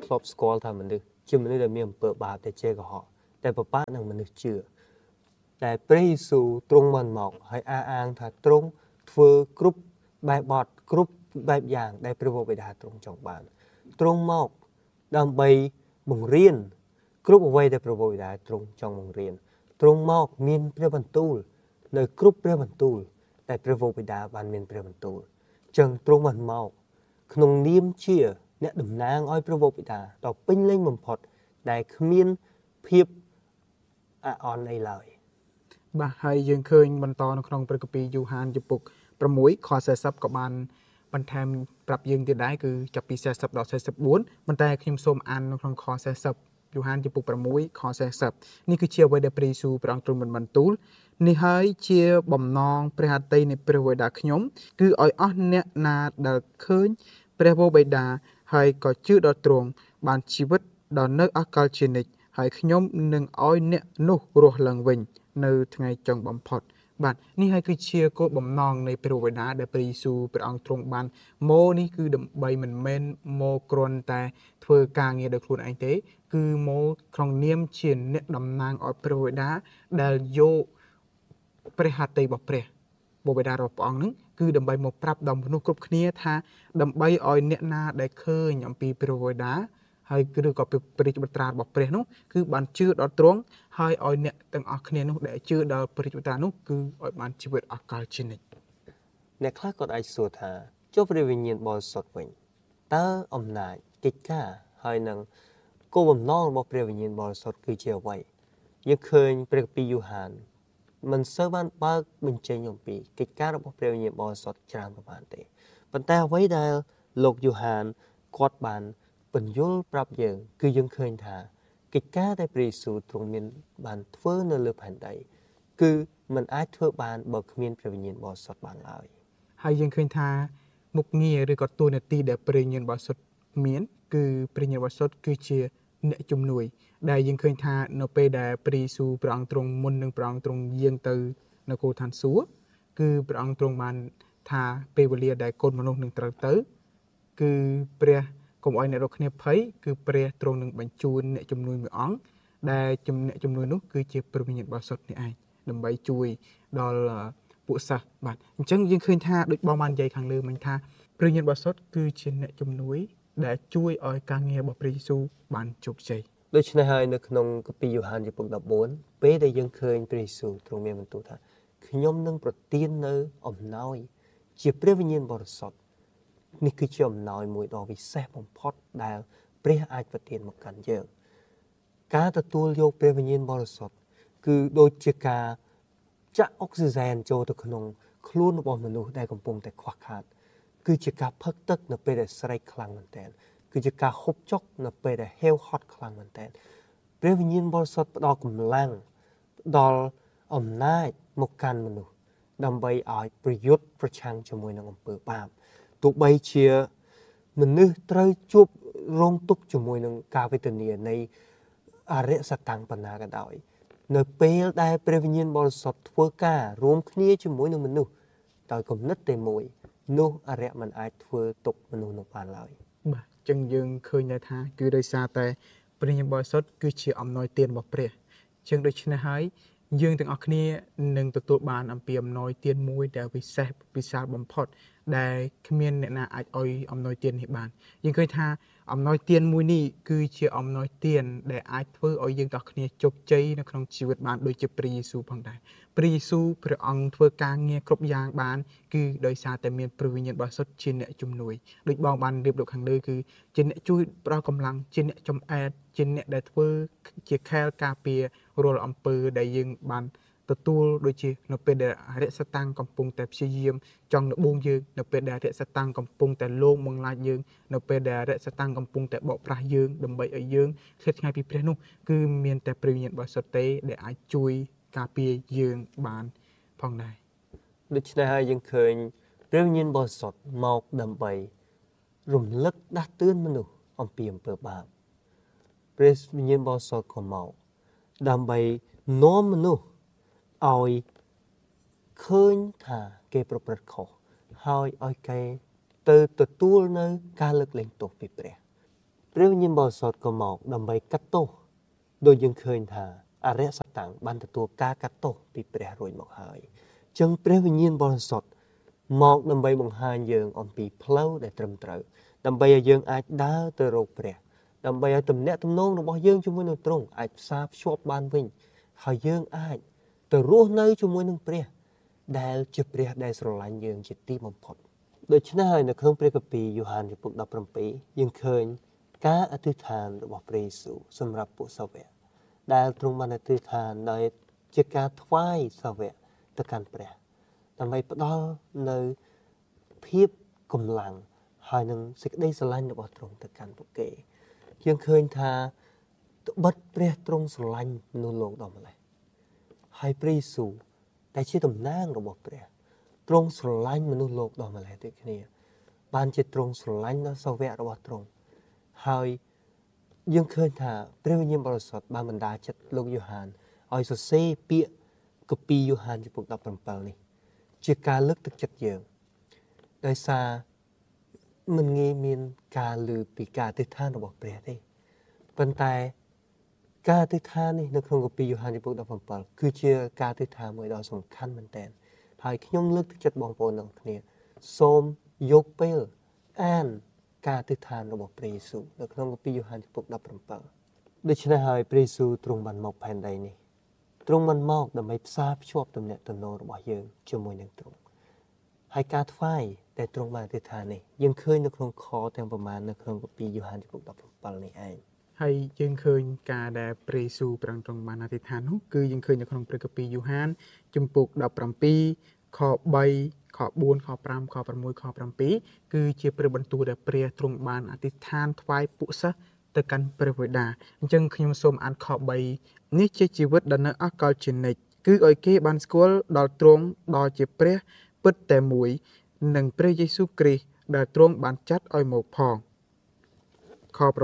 ធ្លាប់ស្គាល់ថាមនុស្សជាមនុស្សដែលមានអំពើបាបតែជេរកុហកតែប្រប៉ានឹងមនុស្សជឿតែព្រះយេស៊ូវទ្រង់បានមកហើយអះអាងថាទ្រង់ធ្វើគ្រប់បែបបទគ្រប់បែបយ៉ាងដែលព្រះបិតាទ្រង់ចង់បានទ្រង់មកដើម្បីបង្រៀនគ្រប់អ្វីដែលព្រះបិតាទ្រង់ចង់បង្រៀនទ្រង់មកមានព្រះបន្ទូលនៅគ្រប់ព្រះបន្ទូលតែព្រះបិតាបានមានព្រះបន្ទូលចឹងទ្រង់បានមកក្នុងនាមជាអ្នកតំណាងឲ្យព្រះបិតាដ៏ពេញលេញបំផុតដែលគ្មានភាពអអន់អីឡើយបាទហើយយើងឃើញបន្តនៅក្នុងព្រះគម្ពីរយូហានជំពូក6ខ40ក៏បានបន្ថែមប្រាប់យើងទៀតដែរគឺចាប់ពី40ដល់44ប៉ុន្តែខ្ញុំសូមអាននៅក្នុងខ40យូហានជំពូក6ខ40នេះគឺជាអ្វីដែលព្រះយេស៊ូវព្រះអង្គទ្រង់បានបន្ទូលនេះហើយជាបំណងព្រះហត្ថីនៃព្រះបិតាខ្ញុំគឺឲ្យអស់អ្នកណាដែលឃើញព្រះបិតាហើយក៏ជឿដល់ទ្រង់បានជីវិតដល់នៅអកលជានិច្ចហើយខ្ញុំនឹងឲ្យអ្នកនោះរស់ឡើងវិញនៅថ្ងៃចុងបំផុតបាទនេះហើយគឺជាគោលបំណងនៃព្រះបិតាដែលព្រះយេស៊ូវព្រះអង្គទ្រង់បានមកនេះគឺដើម្បីមិនមែនមកគ្រាន់តែធ្វើការងារដោយខ្លួនឯងទេគឺមកក្នុងនាមជាអ្នកតំណាងឲ្យព្រះបិតាដែលយកព្រះហត្ថីរបស់ព្រះបិតារបស់ព្រះអង្គនឹងគឺដើម្បីមកប្រាប់ដល់មនុស្សគ្រប់គ្នាថាដើម្បីឲ្យអ្នកណាដែលឃើញអំពីព្រះបិតាហើយឬក៏ព្រះរាជបុត្រារបស់ព្រះនោះគឺបានជឿដល់ទ្រង់ហើយឲ្យអ្នកទាំងអស់គ្នានោះដែលជឿដល់ព្រះរាជបុត្រានោះគឺឲ្យបានជីវិតអកលជានិច្ចអ្នកខ្លះក៏អាចសួរថាចុះព្រះវិញ្ញាណបរិសុទ្ធវិញតើអំណាចកិច្ចការហើយនឹងគោលបំណងរបស់ព្រះវិញ្ញាណបរិសុទ្ធគឺជាអ្វីយើងឃើញព្រះគម្ពីរយូហានមិនសូវបានបើកបញ្ចេញអំពីកិច្ចការរបស់ព្រះវិញ្ញាណបរិសុទ្ធច្រើនប្រហែលទេប៉ុន្តែអ្វីដែលលោកយូហានគាត់បានបញ្យល់ប្រាប់យើងគឺយើងឃើញថាកិច្ចការដែលព្រះយេស៊ូវទ្រង់មានបានធ្វើនៅលើផែនដីគឺมันអាចធ្វើបានបើគ្មានព្រះវិញ្ញាណបរិសុទ្ធបានឡើយហើយយើងឃើញថាមុខងារឬក៏តួនាទីដែលព្រះវិញ្ញាណបរិសុទ្ធមានគឺព្រះវិញ្ញាណបរិសុទ្ធគឺជាអ្នកជំនួយដែលយើងឃើញថានៅពេលដែលព្រះយេស៊ូវព្រះអង្គទ្រង់មុននឹងព្រះអង្គទ្រង់យាងទៅនៅគោលឋានសួគ៌គឺព្រះអង្គទ្រង់បានថាពេលវេលាដែលកូនមនុស្សនឹងត្រូវទៅគឺព្រះកុំឲ្យអ្នករាល់គ្នាភ័យគឺព្រះទ្រង់នឹងបញ្ជូនអ្នកជំនួយមួយអង្គដែលអ្នកជំនួយនោះគឺជាព្រះវិញ្ញាណបរិសុទ្ធនេះឯងដើម្បីជួយដល់ពួកសិស្សបាទអញ្ចឹងយើងឃើញថាដូចបងបាននិយាយខាងលើមិញថាព្រះវិញ្ញាណបរិសុទ្ធគឺជាអ្នកជំនួយដែលជួយឲ្យការងាររបស់ព្រះយេស៊ូវបានជោគជ័យដូច្នេះហើយនៅក្នុងគម្ពីរយូហានជំពូក14ពេលដែលយើងឃើញព្រះយេស៊ូវទ្រង់មានបន្ទូលថាខ្ញុំនឹងប្រទាននៅអំណោយជាព្រះវិញ្ញាណបរិសុទ្ធនេះគឺជាអំណោយមួយដ៏វិសេសបំផុតដែលព្រះអាចប្រទានមកកាន់យើងការទទួលយកព្រះវិញ្ញាណបរិសុទ្ធគឺដូចជាការចាក់អុកស៊ីហ្សែនចូលទៅក្នុងខ្លួនរបស់មនុស្សដែលកំពុងតែខ្វះខាតគឺជាការផឹកទឹកនៅពេលដែលស្រេកខ្លាំងមែនទែនគឺជាការហូបចុកនៅពេលដែលហេវហត់ខ្លាំងមែនទែនព្រះវិញ្ញាណបរិសុទ្ធផ្ដល់កម្លាំងផ្ដល់អំណាចមកកាន់មនុស្សដើម្បីឲ្យប្រយុទ្ធប្រឆាំងជាមួយនឹងអំពើបាបទោះបីជាមនុស្សត្រូវជួបរងទុក្ខជាមួយនឹងការវេទនានៃអរិយសតាំងបណ្ណាក៏ដោយនៅពេលដែលព្រះវិញ្ញាណបរិសុទ្ធធ្វើការរួមគ្នាជាមួយនឹងមនុស្សដោយគំនិតតែមួយនោះអរិយមិនអាចធ្វើទុក្ខមនុស្សនោះបានឡើយបាទអញ្ចឹងយើងឃើញដែរថាគឺដោយសារតែព្រះវិញ្ញាណបរិសុទ្ធគឺជាអំណោយទានរបស់ព្រះអញ្ចឹងដូច្នេះហើយយើងទាំងអស់គ្នានឹងទទួលបានអំពីអំណោយទានមួយដែលវិសេសវិសាលបំផុតដែលគ្មានអ្នកណាអាចឲ្យអំណោយទាននេះបានយើងឃើញថាអំណោយទានមួយនេះគឺជាអំណោយទានដែលអាចធ្វើឲ្យយើងទាំងអស់គ្នាជោគជ័យនៅក្នុងជីវិតបានដូចជាព្រះយេស៊ូវផងដែរព្រះយេស៊ូវព្រះអង្គធ្វើការងារគ្រប់យ៉ាងបានគឺដោយសារតែមានព្រះវិញ្ញាណបរិសុទ្ធជាអ្នកជំនួយដូចបងបានរៀបរាប់ខាងលើគឺជាអ្នកជួយផ្ដល់កម្លាំងជាអ្នកចំអែតជាអ្នកដែលធ្វើជាខែលការពាររាល់អំពើដែលយើងបានទទួលដូចជានៅពេលដែលអរិយសតាំងកំពុងតែព្យាយាមចង់លបួងយើងនៅពេលដែលអរិយសតាំងកំពុងតែលងបង្លាចយើងនៅពេលដែលអរិយសតាំងកំពុងតែបោកប្រាស់យើងដើម្បីឲ្យយើងឃ្លាតឆ្ងាយពីព្រះនោះគឺមានតែព្រះវិញ្ញាណបរិសុទ្ធទេដែលអាចជួយការពារយើងបានផងដែរដូច្នេះហើយយើងឃើញព្រះវិញ្ញាណបរិសុទ្ធមកដើម្បីរំលឹកដាស់តឿនមនុស្សអំពីអំពើបាបព្រះវិញ្ញាណបរិសុទ្ធក៏មកដើម្បីនាំមនុស្សឲ្យឃើញថាគេប្រព្រឹត្តខុសហើយឲ្យគេទៅទទួលនៅការលើកលែងទោសពីព្រះព្រះវិញ្ញាណបរិសុទ្ធក៏មកដើម្បីកាត់ទោសដោយយើងឃើញថាអរិយសតាំងបានទទួលការកាត់ទោសពីព្រះរួចមកហើយអញ្ចឹងព្រះវិញ្ញាណបរិសុទ្ធមកដើម្បីបង្ហាញយើងអំពីផ្លូវដែលត្រឹមត្រូវដើម្បីឲ្យយើងអាចដើរទៅរកព្រះដើម្បីឲ្យទំនាក់ទំនងរបស់យើងជាមួយនឹងទ្រង់អាចផ្សារភ្ជាប់បានវិញហើយយើងអាចទៅរស់នៅជាមួយនឹងព្រះដែលជាព្រះដែលស្រឡាញ់យើងជាទីបំផុតដូច្នេះហើយនៅក្នុងព្រះគម្ពីរយូហានជំពូក17យើងឃើញការអធិដ្ឋានរបស់ព្រះយេស៊ូវសម្រាប់ពួកសាវកដែលទ្រង់បានអធិដ្ឋានដោយជាការថ្វាយសាវកទៅកាន់ព្រះដើម្បីផ្ដល់នៅភាពកម្លាំងហើយនឹងសេចក្តីស្រឡាញ់របស់ទ្រង់ទៅកាន់ពួកគេយើងឃើញថាត្បិតព្រះទ្រង់ស្រឡាញ់មនុស្សលោកដល់ម្ល៉េះហើយព្រះយេស៊ូវដែលជាតំណាងរបស់ព្រះទ្រង់ស្រឡាញ់មនុស្សលោកដល់ម្ល៉េះដូចគ្នាបានជាទ្រង់ស្រឡាញ់ដល់សាវករបស់ទ្រង់ហើយយើងឃើញថាព្រះវិញ្ញាណបរិសុទ្ធបានបណ្ដាចិត្តលោកយូហានឲ្យសរសេរពាក្យគម្ពីរយូហានជំពូក17នេះជាការលើកទឹកចិត្តយើងដោយសារមិនងាយមានការលើពីការអធិដ្ឋានរបស់ព្រះទេប៉ុន្តែការអធិដ្ឋាននេះនៅក្នុងគម្ពីរយូហានជំពូក17គឺជាការអធិដ្ឋានមួយដ៏សំខាន់មែនទែនហើយខ្ញុំលើកទឹកចិត្តបងប្អូនទាំងគ្នាសូមយកពេលអានការអធិដ្ឋានរបស់ព្រះយេស៊ូវនៅក្នុងគម្ពីរយូហានជំពូក17ដូច្នេះហើយព្រះយេស៊ូវទ្រង់បានមកផែនដីនេះទ្រង់បានមកដើម្បីផ្សារភ្ជាប់ទំនាក់ទំនងរបស់យើងជាមួយនឹងទ្រង់ហើយការថ្វាយដែលទ្រង់បានអធិដ្ឋាននេះយើងឃើញនៅក្នុងខទាំងប្រមាណនៅក្នុងគម្ពីរយូហានជំពូក17នេះឯងហើយយើងឃើញការដែលព្រះយេស៊ូវប្រងទ្រង់បានអធិដ្ឋាននោះគឺយើងឃើញនៅក្នុងព្រះគម្ពីរយូហានជំពូក17ខ3ខ4ខ5ខ6ខ7គឺជាព្រះបន្ទូលដែលព្រះទ្រង់បានអធិដ្ឋានថ្វាយពួកសិស្សទៅកាន់ព្រះបិតាអញ្ចឹងខ្ញុំសូមអានខ3នេះជាជីវិតដែលនៅអកលជានិច្ចគឺឲ្យគេបានស្គាល់ដល់ទ្រង់ដ៏ជាព្រះពិតតែមួយនិងព្រះយេស៊ូវគ្រីស្ទដែលទ្រង់បានចាត់ឲ្យមកផងខ6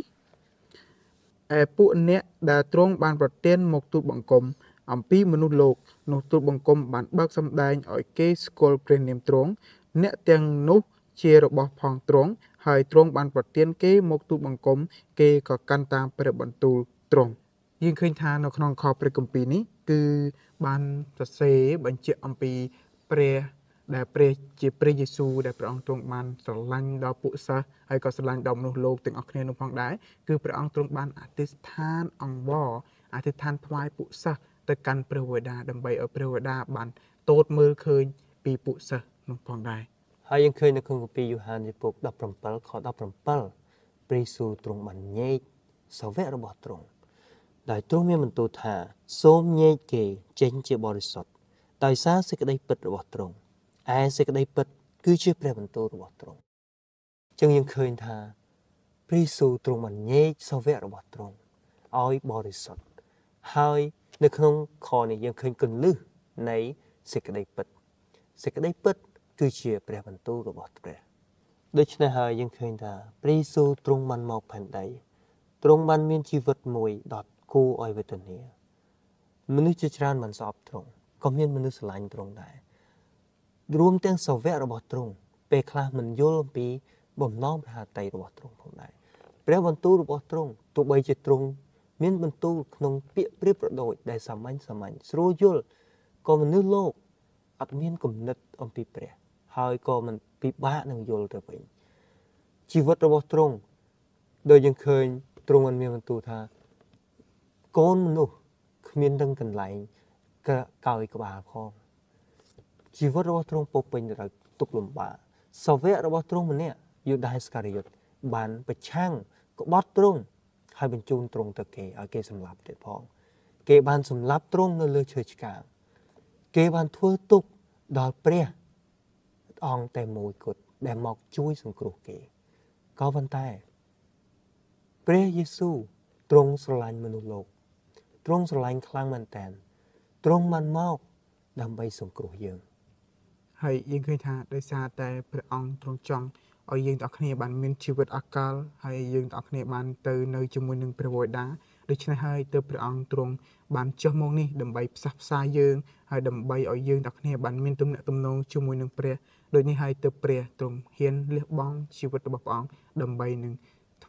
ពួកអ្នកដែលទ្រង់បានប្រទានមកទូលបង្គំអំពីមនុស្សលោកនោះទូលបង្គំបានបើកសម្ដែងឲ្យគេស្គាល់ព្រះនាមទ្រង់អ្នកទាំងនោះជារបស់ផងទ្រង់ហើយទ្រង់បានប្រទានគេមកទូលបង្គំគេក៏កាន់តាមព្រះបន្ទូលទ្រង់យើងឃើញថានៅក្នុងខព្រះគម្ពីរនេះគឺបានសរសេរបញ្ជាក់អំពីព្រះដែលព្រះជាព្រះយេស៊ូវដែលព្រះអង្គទ្រង់បានស្រឡាញ់ដល់ពួកសិស្សហើយក៏ស្រឡាញ់ដល់មនុស្សលោកទាំងអស់គ្នានោះផងដែរគឺព្រះអង្គទ្រង់បានអធិដ្ឋានអង្វរអធិដ្ឋានថ្វាយពួកសិស្សទៅកាន់ព្រះវេដាដើម្បីឲ្យព្រះវេដាបានទតមើលឃើញពីពួកសិស្សនោះផងដែរហើយយើងឃើញនៅក្នុងគម្ពីរយូហានជំពូក17ខ17ព្រះយេស៊ូវទ្រង់បានញែកសាវករបស់ទ្រង់ដោយទ្រង់មានបន្ទូលថាសូមញែកគេចេញជាបរិសុទ្ធដោយសារសេចក្តីពិតរបស់ទ្រង់ឯសេចក្តីពិតគឺជាព្រះបន្ទូលរបស់ទ្រង់ចឹងយើងឃើញថាព្រះយេស៊ូវទ្រង់បានញែកសាវករបស់ទ្រង់ឲ្យបរិសុទ្ធហើយនៅក្នុងខនេះយើងឃើញគន្លឹះនៃសេចក្តីពិតសេចក្តីពិតគឺជាព្រះបន្ទូលរបស់ព្រះដូច្នេះហើយយើងឃើញថាព្រះយេស៊ូវទ្រង់បានមកផែនដីទ្រង់បានមានជីវិតមួយដ៏គួរឲ្យវេទនាមនុស្សជាច្រើនបានស្អប់ទ្រង់ក៏មានមនុស្សស្រឡាញ់ទ្រង់ដែររួមទាំងសាវករបស់ទ្រង់ពេលខ្លះមិនយល់អំពីបំណងព្រះហឫទ័យរបស់ទ្រង់ផងដែរព្រះបន្ទូលរបស់ទ្រង់ទោះបីជាទ្រង់មានបន្ទូលក្នុងពាក្យប្រៀបប្រដូចដែលសាមញ្ញស្រួលយល់ក៏មនុស្សលោកអត់មានគំនិតអំពីព្រះហើយក៏មិនពិបាកនឹងយល់ទៅវិញជីវិតរបស់ទ្រង់ដោយយើងឃើញទ្រង់បានមានបន្ទូលថាកូនមនុស្សគ្មាននឹងកន្លែងកោយក្បាលផងជីវិតរបស់ទ្រង់ពោពេញទៅដោយទុក្ខលំបាកសាវករបស់ទ្រង់ម្នាក់យូដាសការីយ៉ុតបានប្រឆាំងក្បត់ទ្រង់ហើយបញ្ជូនទ្រង់ទៅគេឲ្យគេសម្លាប់ទៀតផងគេបានសម្លាប់ទ្រង់នៅលើឈើឆ្កាងគេបានធ្វើទុក្ខដល់ព្រះអង្គតែមួយគត់ដែលមកជួយសង្គ្រោះគេក៏ប៉ុន្តែព្រះយេស៊ូវទ្រង់ស្រឡាញ់មនុស្សលោកទ្រង់ស្រឡាញ់ខ្លាំងមែនទែនទ្រង់បានមកដើម្បីសង្គ្រោះយើងហើយយើងឃើញថាដោយសារតែព្រះអង្គទ្រង់ចង់ឲ្យយើងទាំងអស់គ្នាបានមានជីវិតអកលហើយយើងទាំងអស់គ្នាបានទៅនៅជាមួយនឹងព្រះវេដាដូច្នេះហើយទើបព្រះអង្គទ្រង់បានចុះមកនេះដើម្បីផ្សះផ្សាយើងហើយដើម្បីឲ្យយើងទាំងអស់គ្នាបានមានទំនាក់ទំនងជាមួយនឹងព្រះដូចនេះហើយទើបព្រះទ្រង់ហ៊ានលះបង់ជីវិតរបស់ព្រះអង្គដើម្បីនឹងថ្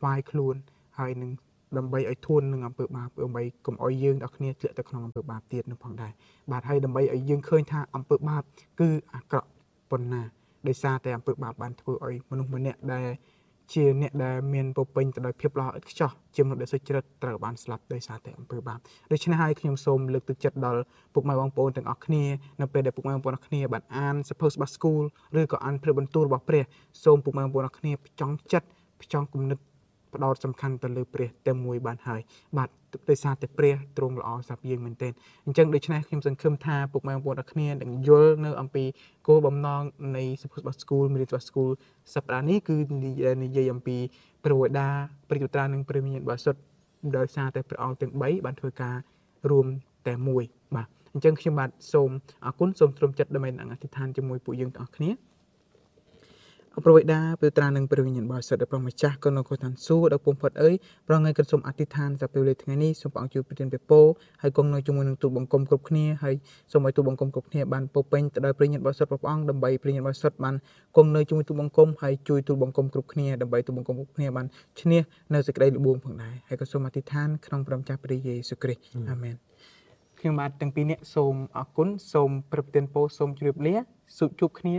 ខ្វាយខ្លួនហើយនឹងដើម្បីឲ្យធួននឹងអំពើបាបដើម្បីកុំឲ្យយើងដល់គ្នាធ្លាក់ទៅក្នុងអំពើបាបទៀតនឹងផងដែរបាទហើយដើម្បីឲ្យយើងឃើញថាអំពើបាបគឺអាក្រក់ប៉ុណ្ណាដោយសារតែអំពើបាបបានធ្វើឲ្យមនុស្សម្នាក់ដែលជាអ្នកដែលមានពពេញទៅដោយភាពល្អឥតខ្ចោះជាមនុស្សដែលសុចរិតត្រូវបានស្លាប់ដោយសារតែអំពើបាបដូច្នេះហើយខ្ញុំសូមលើកទឹកចិត្តដល់ពុកម៉ែបងប្អូនទាំងអស់គ្នានៅពេលដែលពុកម៉ែបងប្អូនទាំងអស់គ្នាបានអានសៀវភៅរបស់ School ឬក៏អានព្រះបន្ទូលរបស់ព្រះសូមពុកម៉ែបងប្អូនទាំងអស់គ្នាផ្ចង់ចិត្តផ្ចង់គំនិតផ្ដោតសំខាន់ទៅលើព្រះតែមួយបានហើយបាទដោយសារតែព្រះទ្រង់ល្អសម្រាប់យើងមែនទែនអញ្ចឹងដូច្នេះខ្ញុំសង្ឃឹមថាពុកម៉ែបងប្អូនទាំងគ្នានឹងយល់នៅអំពីគោលបំណងនៃសៀវភៅរបស់ School មេរៀនរបស់ School សប្តាហ៍នេះគឺនិយាយអំពីព្រះវេដាព្រះចត្រានិងព្រះវិញ្ញាណបរិសុទ្ធដោយសារតែព្រះអង្គទាំង3បានធ្វើការរួមតែមួយបាទអញ្ចឹងខ្ញុំបាទសូមអរគុណសូមទ្រង់ចិត្តដើម្បីនឹងអធិដ្ឋានជាមួយពួកយើងទាំងអស់គ្នាព្រះវេដាព្រះត្រានឹងព្រះវិញ្ញាណបរិសុទ្ធព្រះម្ចាស់ក៏នៅក្នុងឋានសួគ៌ដល់ពងផុតអើយប្រងើយក៏សូមអធិដ្ឋានសម្រាប់ពេលថ្ងៃនេះសូមព្រះអង្គជួយប្រទានពរហើយគង់នៅជាមួយនឹងទូលបង្គំគ្រប់គ្នាហើយសូមឲ្យទូលបង្គំគ្រប់គ្នាបានពោពេញទៅដោយព្រះវិញ្ញាណបរិសុទ្ធព្រះអង្គដើម្បីព្រះវិញ្ញាណបរិសុទ្ធបានគង់នៅជាមួយទូលបង្គំហើយជួយទូលបង្គំគ្រប់គ្នាដើម្បីទូលបង្គំគ្រប់គ្នាបានឈ្នះនៅសេចក្តីល្បួងផងដែរហើយក៏សូមអធិដ្ឋានក្នុងព្រះម្ចាស់ព្រះយេស៊ូវគ្រីស្ទអាមែនខ្ញុំបាទទាំងពីរនាក់សូមអរគុណសូមប្រទានពរសូមជម្រាបលាជួបគ្នា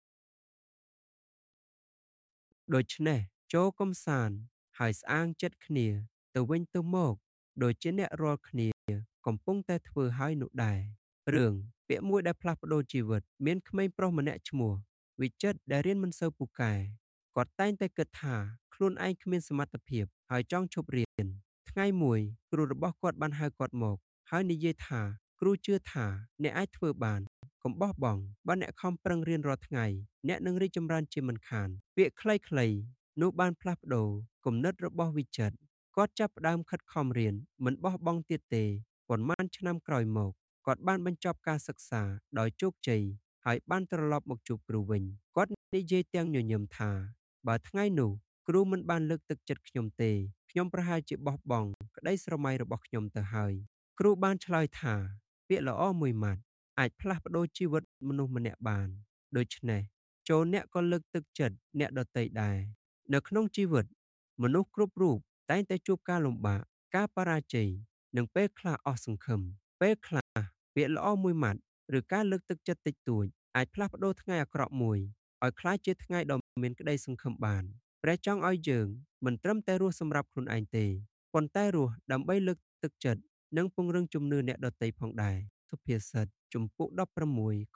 ដូច្នេះចូលកំសាន្តហើយស្អាងចិត្តគ្នាទៅវិញទៅមកដូចជាអ្នករាល់គ្នាកំពុងតែធ្វើហើយនោះដែររឿងពាក្យមួយដែលផ្លាស់ប្ដូរជីវិតមានក្មេងប្រុសម្នាក់ឈ្មោះវិចិត្រដែលរៀនមិនសូវពូកែគាត់តែងតែគិតថាខ្លួនឯងគ្មានសមត្ថភាពហើយចង់ឈប់រៀនថ្ងៃមួយគ្រូរបស់គាត់បានហៅគាត់មកហើយនិយាយថាគ្រូជឿថាអ្នកអាចធ្វើបានកុំបោះបង់បើអ្នកខំប្រឹងរៀនរាល់ថ្ងៃអ្នកនឹងរីកចម្រើនជាមិនខានពាក្យខ្លីៗនោះបានផ្លាស់ប្ដូរគំនិតរបស់វិចិត្រគាត់ចាប់ផ្ដើមខិតខំរៀនមិនបោះបង់ទៀតទេប៉ុន្មានឆ្នាំក្រោយមកគាត់បានបញ្ចប់ការសិក្សាដោយជោគជ័យហើយបានត្រឡប់មកជួបគ្រូវិញគាត់និយាយទាំងញញឹមថាបើថ្ងៃនោះគ្រូមិនបានលើកទឹកចិត្តខ្ញុំទេខ្ញុំប្រហែលជាបោះបង់ក្តីស្រមៃរបស់ខ្ញុំទៅហើយគ្រូបានឆ្លើយថាពាក្យល្អមួយម៉ាត់អាចផ្លាស់ប្ដូរជីវិតមនុស្សម្នាក់បានដូច្នេះចូលអ្នកក៏លើកទឹកចិត្តអ្នកដទៃដែរនៅក្នុងជីវិតមនុស្សគ្រប់រូបតែងតែជួបការលំបាកការបរាជ័យនិងពេលខ្លះអស់សង្ឃឹមពេលខ្លះពាក្យល្អមួយម៉ាត់ឬការលើកទឹកចិត្តតិចតួចអាចផ្លាស់ប្ដូរថ្ងៃអាក្រក់មួយឲ្យក្លាយជាថ្ងៃដ៏មានក្តីសង្ឃឹមបានព្រះចង់ឲ្យយើងមិនត្រឹមតែរស់សម្រាប់ខ្លួនឯងទេប៉ុន្តែរស់ដើម្បីលើកទឹកចិត្តនិងពង្រឹងជំនឿអ្នកដទៃផងដែរសុភាសិតជំពូក16ខ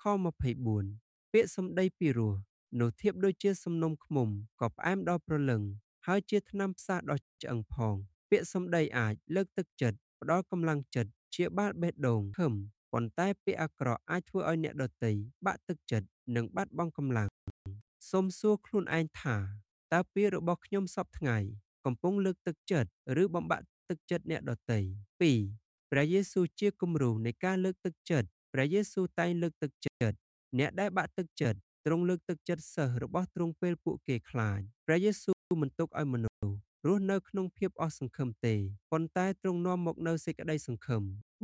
24ពាក្យសម្ដីពីរោះនោះធៀបដូចជាសំណុំឃ្មុំក៏ផ្អែមដល់ព្រលឹងហើយជាថ្នាំផ្សះដ៏ឆ្អឹងផងពាក្យសម្ដីអាចលើកទឹកចិត្តផ្ដល់កម្លាំងចិត្តជាបាលបេះដូងខឹមប៉ុន្តែពាក្យអាក្រក់អាចធ្វើឲ្យអ្នកដទៃបាក់ទឹកចិត្តនិងបាត់បង់កម្លាំងសូមសួរខ្លួនឯងថាតើពាក្យរបស់ខ្ញុំសពថ្ងៃកំពុងលើកទឹកចិត្តឬបំបាក់ទឹកចិត្តអ្នកដទៃ 2. ព្រះយេស៊ូវជាគំរូនៃការលើកទឹកចិត្តព្រះយេស៊ូវតែងលើកទឹកចិត្តអ្នកដែលបាក់ទឹកចិត្តទ្រង់លើកទឹកចិត្តសិស្សរបស់ទ្រង់ពេលពួកគេខ្លាចព្រះយេស៊ូវមិនទុកឲ្យមនុស្សរស់នៅក្នុងភាពអស់សង្ឃឹមទេប៉ុន្តែទ្រង់នាំមកនូវសេចក្តីសង្ឃឹម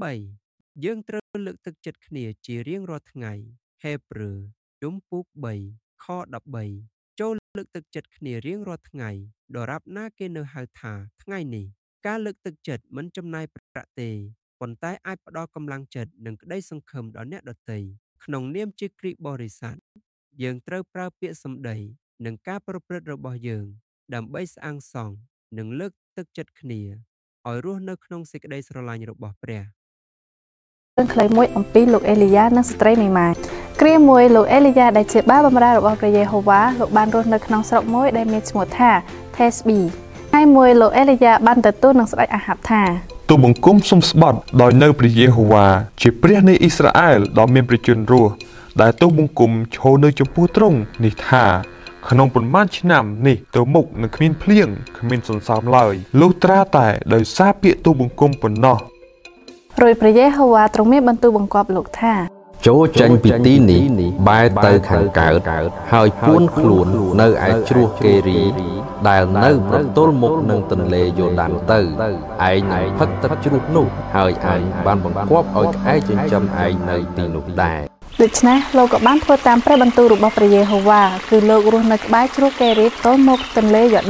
3. យើងត្រូវលើកទឹកចិត្តគ្នាជារៀងរាល់ថ្ងៃហេព្រើរជំពូក3ខ13ចូលលើកទឹកចិត្តគ្នារៀងរាល់ថ្ងៃដរាបណាគេនៅហៅថាថ្ងៃនេះការលើកទឹកចិត្តមិនចំណាយប្រាក់ទេប៉ុន្តែអាចផ្ដល់កម្លាំងចិត្តនិងក្តីសង្ឃឹមដល់អ្នកដទៃក្នុងនាមជាគ្រីស្ទបរិស័ទយើងត្រូវប្រើពាក្យសម្ដីនិងការប្រព្រឹត្តរបស់យើងដើម្បីស្អាងសង់និងលើកទឹកចិត្តគ្នាឲ្យរស់នៅក្នុងសេចក្តីស្រឡាញ់របស់ព្រះរឿងខ្លីមួយអំពីលោកអេលីយ៉ានិងស្ត្រីមេម៉ាគ្រាមួយលោកអេលីយ៉ាដែលជាបាបម្រើរបស់ព្រះយេហូវ៉ាលោកបានរស់នៅក្នុងស្រុកមួយដែលមានឈ្មោះថាថេស្ប៊ីថ្ងៃមួយលោកអេលីយ៉ាបានទទួលនឹងស្ដេចអាហាបថាទូលបង្គំសូមស្បត់ដោយនៅព្រះយេហូវ៉ាជាព្រះនៃអ៊ីស្រាអែលដ៏មានព្រះជន្មរស់ដែលទូលបង្គំឈរនៅចំពោះទ្រង់នេះថាក្នុងប៉ុន្មានឆ្នាំនេះទៅមុខនឹងគ្មានភ្លៀងគ្មានសន្សើមឡើយលុះត្រាតែដោយសារពាក្យទូលបង្គំប៉ុណ្ណោះរួចព្រះយេហូវ៉ាទ្រង់មានបន្ទូលបង្គាប់លោកថាចូលចេញពីទីនេះបែរទៅខាងកើតហើយពួនខ្លួននៅឯជ្រោះកេរីដែលនៅប្រទល់មុខនឹងទន្លេយ៉ូដានទៅឯងនឹងផឹកទឹកជ្រោះនោះហើយឯងបានបង្គាប់ឲ្យក្អែកចិញ្ចឹមឯងនៅទីនោះដែរដូច្នេះលោកក៏បានធ្វើតាមព្រះបន្ទូលរបស់ព្រះយេហូវ៉ាគឺលោករស់នៅក្បែរជ្រោះកេរីផ្ទាល់មុខទន្លេយ៉ូដាន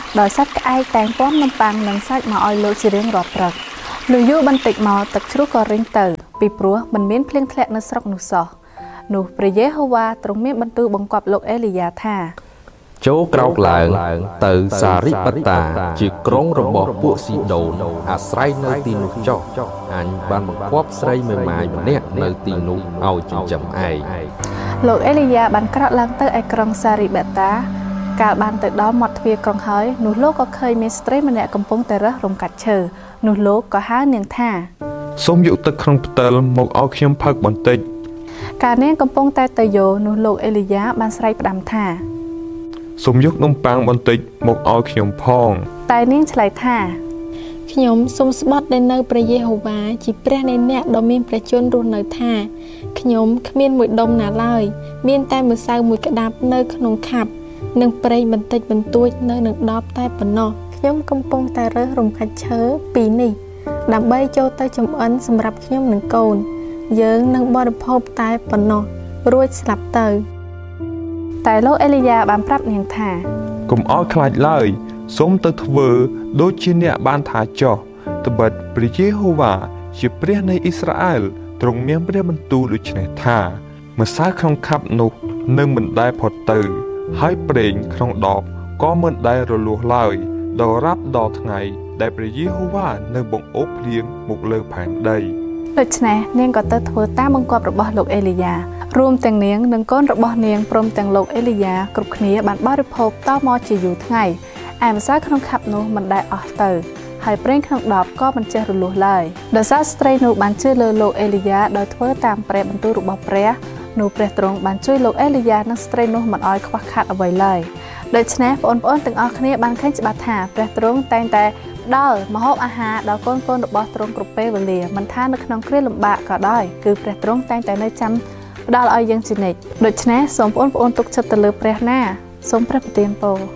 ដោយសាច់ក្អែកតែងពំនំប៉័ងនិងសាច់មកឲ្យលោកជារៀងរាល់ព្រឹកលុះយូរបន្តិចមកទឹកជ្រោះក៏រីងទៅពីព្រោះមិនមានភ្លៀងធ្លាក់នៅស្រុកនោះសោះនោះព្រះយេហូវ៉ាទ្រង់មានបន្ទូលបង្គាប់លោកអេលីយ៉ាថាចូលក្រោកឡើងទៅសារិបតាជាក្រុងរបស់ពួកស៊ីដូនអាស្រ័យនៅទីនោះចុះអញបានបង្គាប់ស្រីមេម៉ាយម្នាក់នៅទីនោះឲ្យចិញ្ចឹមឯងលោកអេលីយ៉ាបានក្រោកឡើងទៅឯក្រុងសារិបតាកាលបានទៅដល់មាត់ទ្វារក្រុងហើយនោះលោកក៏ឃើញមានស្ត្រីម្នាក់កំពុងតែរើសរំកាត់ឈើនោះលោកក៏ហៅនាងថាសូមយកទឹកក្នុងផ្តិលមកឲ្យខ្ញុំផឹកបន្តិចកាលនាងកំពុងតែទៅយកនោះលោកអេលីយ៉ាបានស្រែកផ្ដាំថាសូមយកនំប៉័ងបន្តិចមកឲ្យខ្ញុំផងតែនាងឆ្លើយថាខ្ញុំសូមស្បត់ដែលនៅព្រះយេហូវ៉ាជាព្រះនៃអ្នកដ៏មានព្រះជន្មរស់នៅថាខ្ញុំគ្មានមួយដុំណាឡើយមានតែម្សៅមួយក្តាប់នៅក្នុងខាប់និងប្រេងបន្តិចបន្តួចនៅនឹងដបតែប៉ុណ្ណោះខ្ញុំកំពុងតែរើសរំខាត់ឈើពីរនេះដើម្បីចូលទៅចម្អិនសម្រាប់ខ្ញុំនិងកូនយើងនឹងបរិភោគតែប៉ុណ្ណោះរួចស្លាប់ទៅតែលោកអេលីយ៉ាបានប្រាប់នាងថាកុំឲ្យខ្លាចឡើយសូមទៅធ្វើដូចជាអ្នកបានថាចុះត្បិតព្រះយេហូវ៉ាជាព្រះនៃអ៊ីស្រាអែលទ្រង់មានព្រះបន្ទូលដូច្នេះថាម្សៅក្នុងខាប់នោះនឹងមិនដែលផុតទៅហើយប្រេងក្នុងដបក៏មិនដែលរលួសឡើយដល់រាប់ដល់ថ្ងៃដែលព្រះយេហូវ៉ានឹងបង្អុរភ្លៀងមកលើផែនដីដូច្នេះនាងក៏ទៅធ្វើតាមបង្គាប់របស់លោកអេលីយ៉ារួមទាំងនាងនិងកូនរបស់នាងព្រមទាំងលោកអេលីយ៉ាគ្រប់គ្នាបានបរិភោគតមកជាយូរថ្ងៃឯម្សៅក្នុងខាប់នោះមិនដែលអស់ទៅហើយប្រេងក្នុងដបក៏មិនចេះរលួសឡើយដោយសារស្ត្រីនោះបានជឿលើលោកអេលីយ៉ាដោយធ្វើតាមព្រះបន្ទូលរបស់ព្រះនោះព្រះទ្រង់បានជួយលោកអេលីយ៉ានិងស្ត្រីនោះមិនឲ្យខ្វះខាតអ្វីឡើយដូច្នេះបងប្អូនទាំងអស់គ្នាបានឃើញច្បាស់ថាព្រះទ្រង់តែងតែផ្ដល់ម្ហូបអាហារដល់កូនរបស់ទ្រង់គ្រប់ពេលវេលាមិនថានៅក្នុងគ្រាលំបាកក៏ដោយគឺព្រះទ្រង់តែងតែនៅចាំផ្ដល់ឲ្យយើងជានិច្ចដូច្នេះសូមបងប្អូនទុកចិត្តទៅលើព្រះណាសូមព្រះប្រទានពរ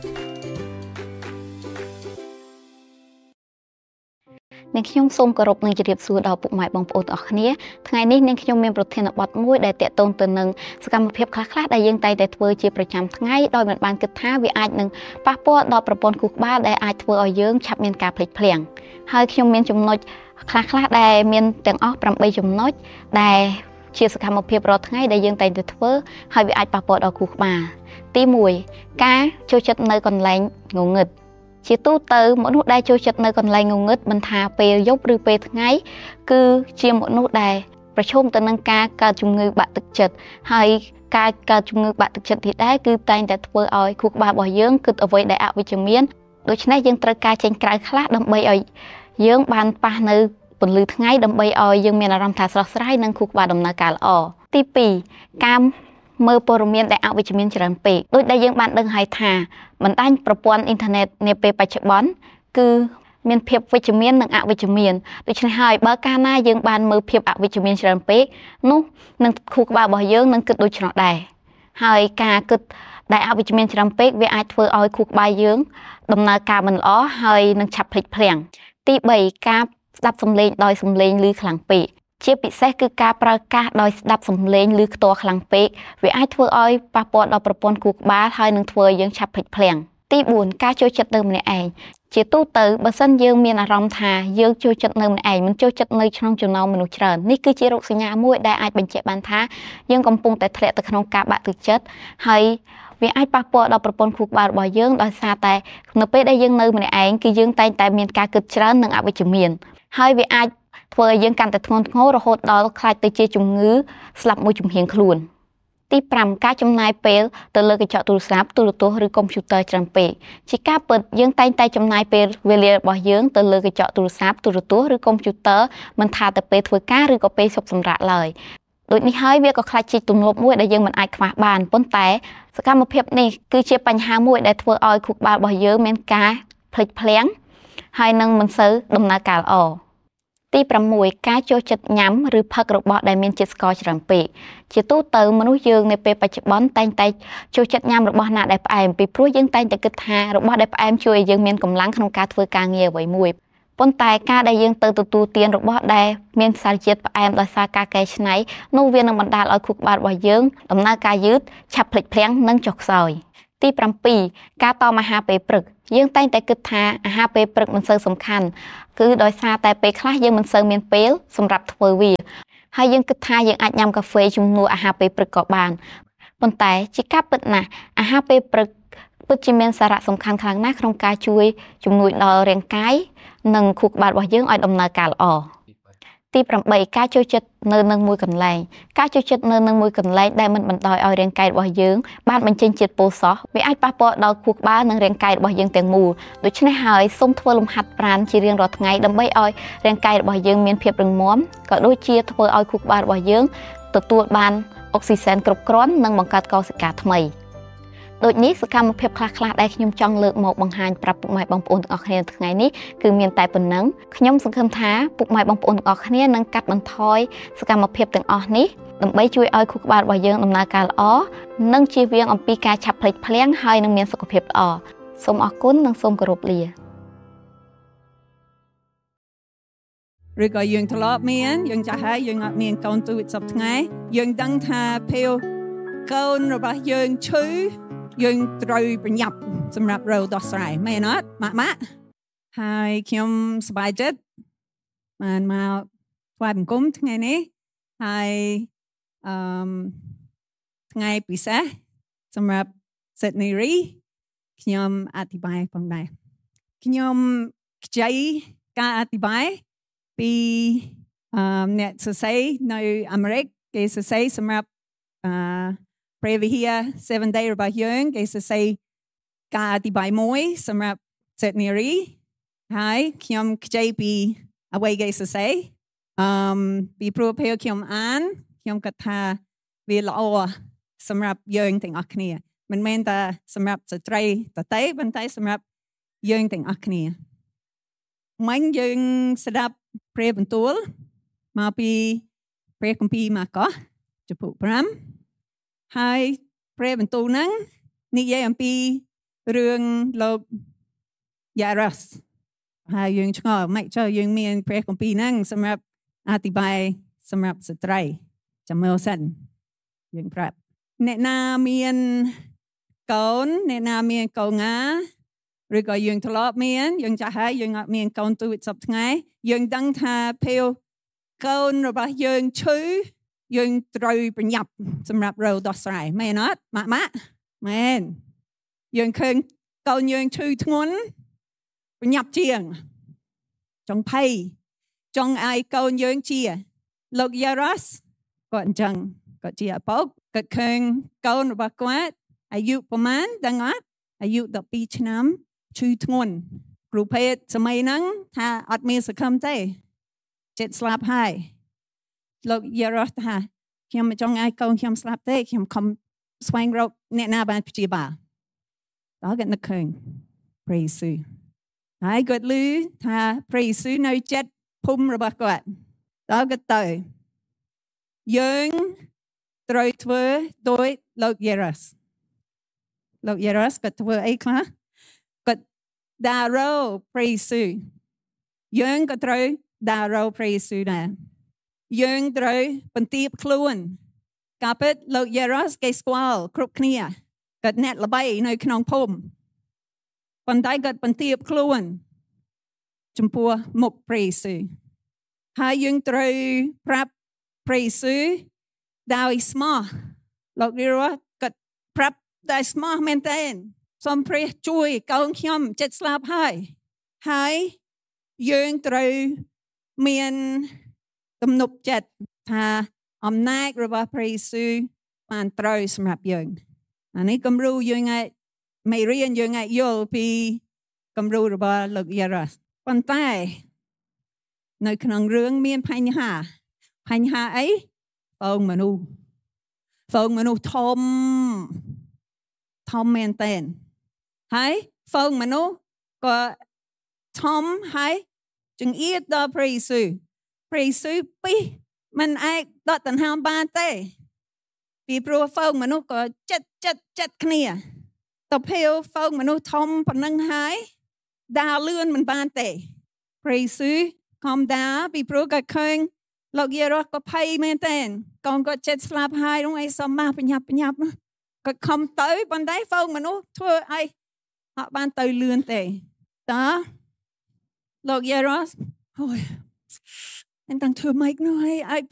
នាងខ្ញុំសូមគោរពនិងជម្រាបសួរដល់ពុកម៉ែបងប្អូនទាំងអស់គ្នាថ្ងៃនេះនាងខ្ញុំមានប្រធានបទមួយដែលតាក់ទងទៅនឹងសកម្មភាពខ្លះៗដែលយើងតែងតែធ្វើជាប្រចាំថ្ងៃដោយមិនបានគិតថាវាអាចនឹងប៉ះពាល់ដល់ប្រព័ន្ធខួរក្បាលដែលអាចធ្វើឲ្យយើងឆាប់មានការភ្លេចភ្លាំងហើយខ្ញុំមានចំណុចខ្លះដែលមានទាំងអស់8ចំណុចដែលជាសកម្មភាពរាល់ថ្ងៃដែលយើងតែងតែធ្វើហើយវាអាចប៉ះពាល់ដល់ខួរក្បាលទី1ការចូលចិត្តនៅកន្លែងងងឹតជាទូទៅមនុស្សដែលចូលចិត្តនៅកន្លែងងងឹតមិនថាពេលយប់ឬពេលថ្ងៃគឺជាមនុស្សដែលប្រឈមទៅនឹងការកើតជំងឺបាក់ទឹកចិត្តហើយការកើតជំងឺបាក់ទឹកចិត្តនេះដែរគឺតែងតែធ្វើឲ្យខួរក្បាលរបស់យើងគិតអ្វីដែលអវិជ្ជមានដូច្នេះយើងត្រូវការចេញក្រៅខ្លះដើម្បីឲ្យយើងបានប៉ះនៅពន្លឺថ្ងៃដើម្បីឲ្យយើងមានអារម្មណ៍ថាស្រស់ស្រាយនិងខួរក្បាលដំណើរការល្អទី2ការមើលព័ត៌មានដែលអវិជ្ជមានច្រើនពេកដូចដែលយើងបានដឹងហើយថាបណ្ដាញប្រព័ន្ធអ៊ីនធឺណិតនាពេលបច្ចុប្បន្នគឺមានភាពវិជ្ជមាននិងអវិជ្ជមានដូច្នេះហើយបើកាលណាយើងបានមើលភាពអវិជ្ជមានច្រើនពេកនោះនឹងខួរក្បាលរបស់យើងនឹងគិតដូច្នោះដែរហើយការគិតដែលអវិជ្ជមានច្រើនពេកវាអាចធ្វើឲ្យខួរក្បាលយើងដំណើរការមិនល្អហើយនឹងឆាប់ភ្លេចភ្លាំងទី3ការស្ដាប់សំឡេងដោយសំឡេងឮខ្លាំងពេកជាពិសេសគឺការប្រើកាសដោយស្ដាប់សំឡេងឬខ្ទាស់ខ្លាំងពេកវាអាចធ្វើឲ្យប៉ះពាល់ដល់ប្រព័ន្ធខួរក្បាលហើយនឹងធ្វើឲ្យយើងឆាប់ភ្លេចភ្លាំងទី4ការចូលចិត្តនៅម្នាក់ឯងជាទូទៅបើសិនយើងមានអារម្មណ៍ថាយើងចូលចិត្តនៅម្នាក់ឯងមិនចូលចិត្តនៅក្នុងចំណោមមនុស្សច្រើននេះគឺជារោគសញ្ញាមួយដែលអាចបញ្ជាក់បានថាយើងកំពុងតែធ្លាក់ទៅក្នុងការបាក់ទឹកចិត្តហើយវាអាចប៉ះពាល់ដល់ប្រព័ន្ធខួរក្បាលរបស់យើងដោយសារតែនៅពេលដែលយើងនៅម្នាក់ឯងគឺយើងតែងតែមានការគិតច្រើននិងអវិជ្ជមានហើយវាអាចធ្វើឲ្យយើងកាន់តែធ្ងន់ធ្ងររហូតដល់ខ្លាចទៅជាជំងឺស្លាប់មួយជំហានខ្លួនទី5ការចំណាយពេលទៅលើកញ្ចក់ទូរស័ព្ទទូរទស្សន៍ឬកុំព្យូទ័រច្រើនពេកជាការពិតយើងតែងតែចំណាយពេលវេលារបស់យើងទៅលើកញ្ចក់ទូរស័ព្ទទូរទស្សន៍ឬកុំព្យូទ័រមិនថាទៅពេលធ្វើការឬក៏ពេលឈប់សម្រាកឡើយដូចនេះហើយវាក៏ខ្លាចជាទម្លាប់មួយដែលយើងមិនអាចខ្វះបានប៉ុន្តែសកម្មភាពនេះគឺជាបញ្ហាមួយដែលធ្វើឲ្យខួរក្បាលរបស់យើងមានការភ្លេចភ្លាំងហើយនឹងមិនសូវដំណើរការល្អទី6ការចូលចិត្តញ៉ាំឬផឹករបស់ដែលមានជាតិស្ករច្រើនពេកជាទូទៅមនុស្សយើងនៅពេលបច្ចុប្បន្នតែងតែចូលចិត្តញ៉ាំរបស់ណាដែលផ្អែមពីព្រោះយើងតែងតែគិតថារបស់ដែលផ្អែមជួយឲ្យយើងមានកម្លាំងក្នុងការធ្វើការងារអ្វីមួយប៉ុន្តែការដែលយើងទៅទទួលទានរបស់ដែលមានសារជាតិផ្អែមដោយសារការកែច្នៃនោះវានឹងបណ្ដាលឲ្យខួរក្បាលរបស់យើងដំណើរការយឺតឆាប់ភ្លេចភ្លាំងនិងចុះខ្សោយទី7ការតមអាហារពេលព្រឹកយើងតែងតែគិតថាអាហារពេលព្រឹកមិនសូវសំខាន់គឺដោយសារតែពេលខ្លះយើងមិនសូវមានពេលសម្រាប់ធ្វើវាហើយយើងគិតថាយើងអាចញ៉ាំកាហ្វេជំនួសអាហារពេលព្រឹកក៏បានប៉ុន្តែជាការពិតណាស់អាហារពេលព្រឹកពិតជាមានសារៈសំខាន់ខ្លាំងណាស់ក្នុងការជួយជំនួយដល់រាងកាយនិងខួរក្បាលរបស់យើងឲ្យដំណើរការល្អទី8ការចូលចិត្តនៅនឹងមួយកន្លែងការចូលចិត្តនៅនឹងមួយកន្លែងដែលមិនបណ្ដោយឲ្យរាងកាយរបស់យើងបានបញ្ចេញជាតិប៉ូសោះវាអាចប៉ះពាល់ដល់ខួរក្បាលនិងរាងកាយរបស់យើងទាំងមូលដូច្នេះហើយសូមធ្វើលំហាត់ប្រាណជារៀងរាល់ថ្ងៃដើម្បីឲ្យរាងកាយរបស់យើងមានភាពរឹងមាំក៏ដូចជាធ្វើឲ្យខួរក្បាលរបស់យើងទទួលបានអុកស៊ីសែនគ្រប់គ្រាន់និងបង្កើតកោសិកាថ្មីដូចនេះសកម្មភាពខ្លះៗដែលខ្ញុំចង់លើកមកបង្ហាញប្រាប់ពុកម៉ែបងប្អូនទាំងអស់គ្នាថ្ងៃនេះគឺមានតែប៉ុណ្ណឹងខ្ញុំសង្ឃឹមថាពុកម៉ែបងប្អូនទាំងអស់គ្នានឹងកាត់បន្ថយសកម្មភាពទាំងអស់នេះដើម្បីជួយឲ្យខួរក្បាលរបស់យើងដំណើរការល្អនិងជៀសវាងអំពីការឆាប់ភ្លេចភ្លាំងហើយនឹងមានសុខភាពល្អសូមអរគុណនិងសូមគោរពលាឬក៏យើងធ្លាប់មានយើងចាស់ហើយយើងអត់មានកូនទូចសប្តាហ៍ថ្ងៃយើងដឹងថាពេលកូនរបស់យើងឈឺយើងត្រូវប្រញាប់សម្រាប់រកដោះស្រាយមែនអត់ម៉ាក់ហើយខ្ញុំសប្បាយចិត្តបានមកថ្វាយបង្គំថ្ងៃនេះហើយថ្ងៃពិសេសសម្រាប់សិទ្ធិនារីខ្ញុំអធិប្បាយផងដែរខ្ញុំខ្ចីការអធិប្បាយពីអ្នកសរសេរនៅអាមេរិកគេសរសេរសម្រាប់ព្រះវិហារ 7 day របស់យើងគេសរសេរការអធិប្បាយមួយសម្រាប់សិទ្ធិនារីហើយខ្ញុំខ្ចីពីអ្វីគេសរសេរពីព្រោះពេលខ្ញុំអានខ្ញុំគិតថាវាល្អសម្រាប់យើងទាំងអស់គ្នាមិនមែនតែសម្រាប់ស្ត្រីតទេប៉ុន្តែសម្រាប់យើងទាំងអស់គ្នាមិញយើងស្ដាប់ព្រះបន្ទូលមកពីព្រះគម្ពីរម៉ាកុសចំពោះ5ហើយព្រះបន្ទូលហ្នឹងនិយាយអំពីរឿងលោកយ៉ារ៉ាស់ហើយយើងឆ្ងល់មិនចុះយើងមានព្រះគម្ពីរហ្នឹងសម្រាប់អធិប្បាយសម្រាប់ស្ត្រីចាំមើលសិនយើងប្រាប់អ្នកណាមានកូនអ្នកណាមានកូនងាឬក៏យើងធ្លាប់មានយើងចាស់ហើយយើងអត់មានកូនទូចសប្តាហ៍ថ្ងៃយើងដឹងថាពេលកូនរបស់យើងឈឺយើងត្រូវប្រញាប់សម្រាប់រកដោះស្រាយមែនអត់ម៉ាក់មែនយើងឃើញកូនយើងឈឺធ្ងន់ប្រញាប់ជាងចង់ភ័យចង់ឲ្យកូនយើងជាលោកយ៉ារ៉ាស់គាត់អញ្ចឹងគាត់ជាឪពុកគាត់ឃើញកូនរបស់គាត់អាយុប្រហែលដឹងអត់អាយុ12ឆ្នាំឈឺធ្ងន់គ្រូពេទ្យសម័យហ្នឹងថាអត់មានសង្ឃឹមទេចិត្តស្លាប់ហើយលោកយ៉ារ៉ាស់ថាខ្ញុំមិនចង់ឲ្យកូនខ្ញុំស្លាប់ទេខ្ញុំខំស្វែងរកអ្នកណាបានព្យាបាលដល់គាត់នឹកឃើញព្រះយេស៊ូវហើយគាត់ឮថាព្រះយេស៊ូវនៅចិត្តភូមិរបស់គាត់ដល់គាត់ទៅយើងត្រូវធ្វើដោយលោកយ៉ារ៉ាស់គាត់ធ្វើអីខ្លះគាត់ដារោព្រះយេស៊ូវយើងក៏ត្រូវដារោព្រះយេស៊ូវដែរយើងត្រូវបន្ទាបខ្លួនការពិតលោកយ៉ារ៉ាស់គេស្គាល់គ្រប់គ្នាគាត់អ្នកល្បីនៅក្នុងភូមិប៉ុន្តែគាត់បន្ទាបខ្លួនចំពោះមុខព្រះយេស៊ូវហើយយើងត្រូវប្រាប់ព្រះយេស៊ូវដោយស្មោះលោកយ៉ារ៉ាស់គាត់ប្រាប់ដោយស្មោះមែនទែនសូមព្រះជួយកូនខ្ញុំចិត្តស្លាប់ហើយយើងត្រូវមានទំនុកចិត្តថាអំណាចរបស់ព្រះយេស៊ូវបានត្រូវសម្រាប់យើងអានេះគំរូយើងអាចមេរៀនយើងអាចយល់ពីគំរូរបស់លោកយ៉ារ៉ាស់ប៉ុន្តែនៅក្នុងរឿងមានបញ្ហាអីហ្វូងមនុស្សធំមែនតើហើយហ្វូងមនុស្សក៏ធំហើយចង្អៀតដល់ព្រះយេស៊ូវពីមិនអាចដកដង្ហើមបានទេពីព្រោះហ្វូងមនុស្សក៏ចិត្តគ្នាទៅពេលហ្វូងមនុស្សធំប៉ុណ្ណឹងហើយដើរលឿនមិនបានទេព្រះយេស៊ូវខំដើរពីព្រោះក៏ឃើញលោកយ៉ារ៉ាស់ក៏ភ័យមែនទេកូនក៏ចិត្តស្លាប់ហើយនោះឯងសមមកប្រញាប់គាត់ខំទៅប៉ុន្តែហ្វូងមនុស្សធ្វើអីអត់បានទៅលឿនទេតើលោកយេរ៉ូសអូយមិនតាំងធ្វើម៉េចនោះឲ្យ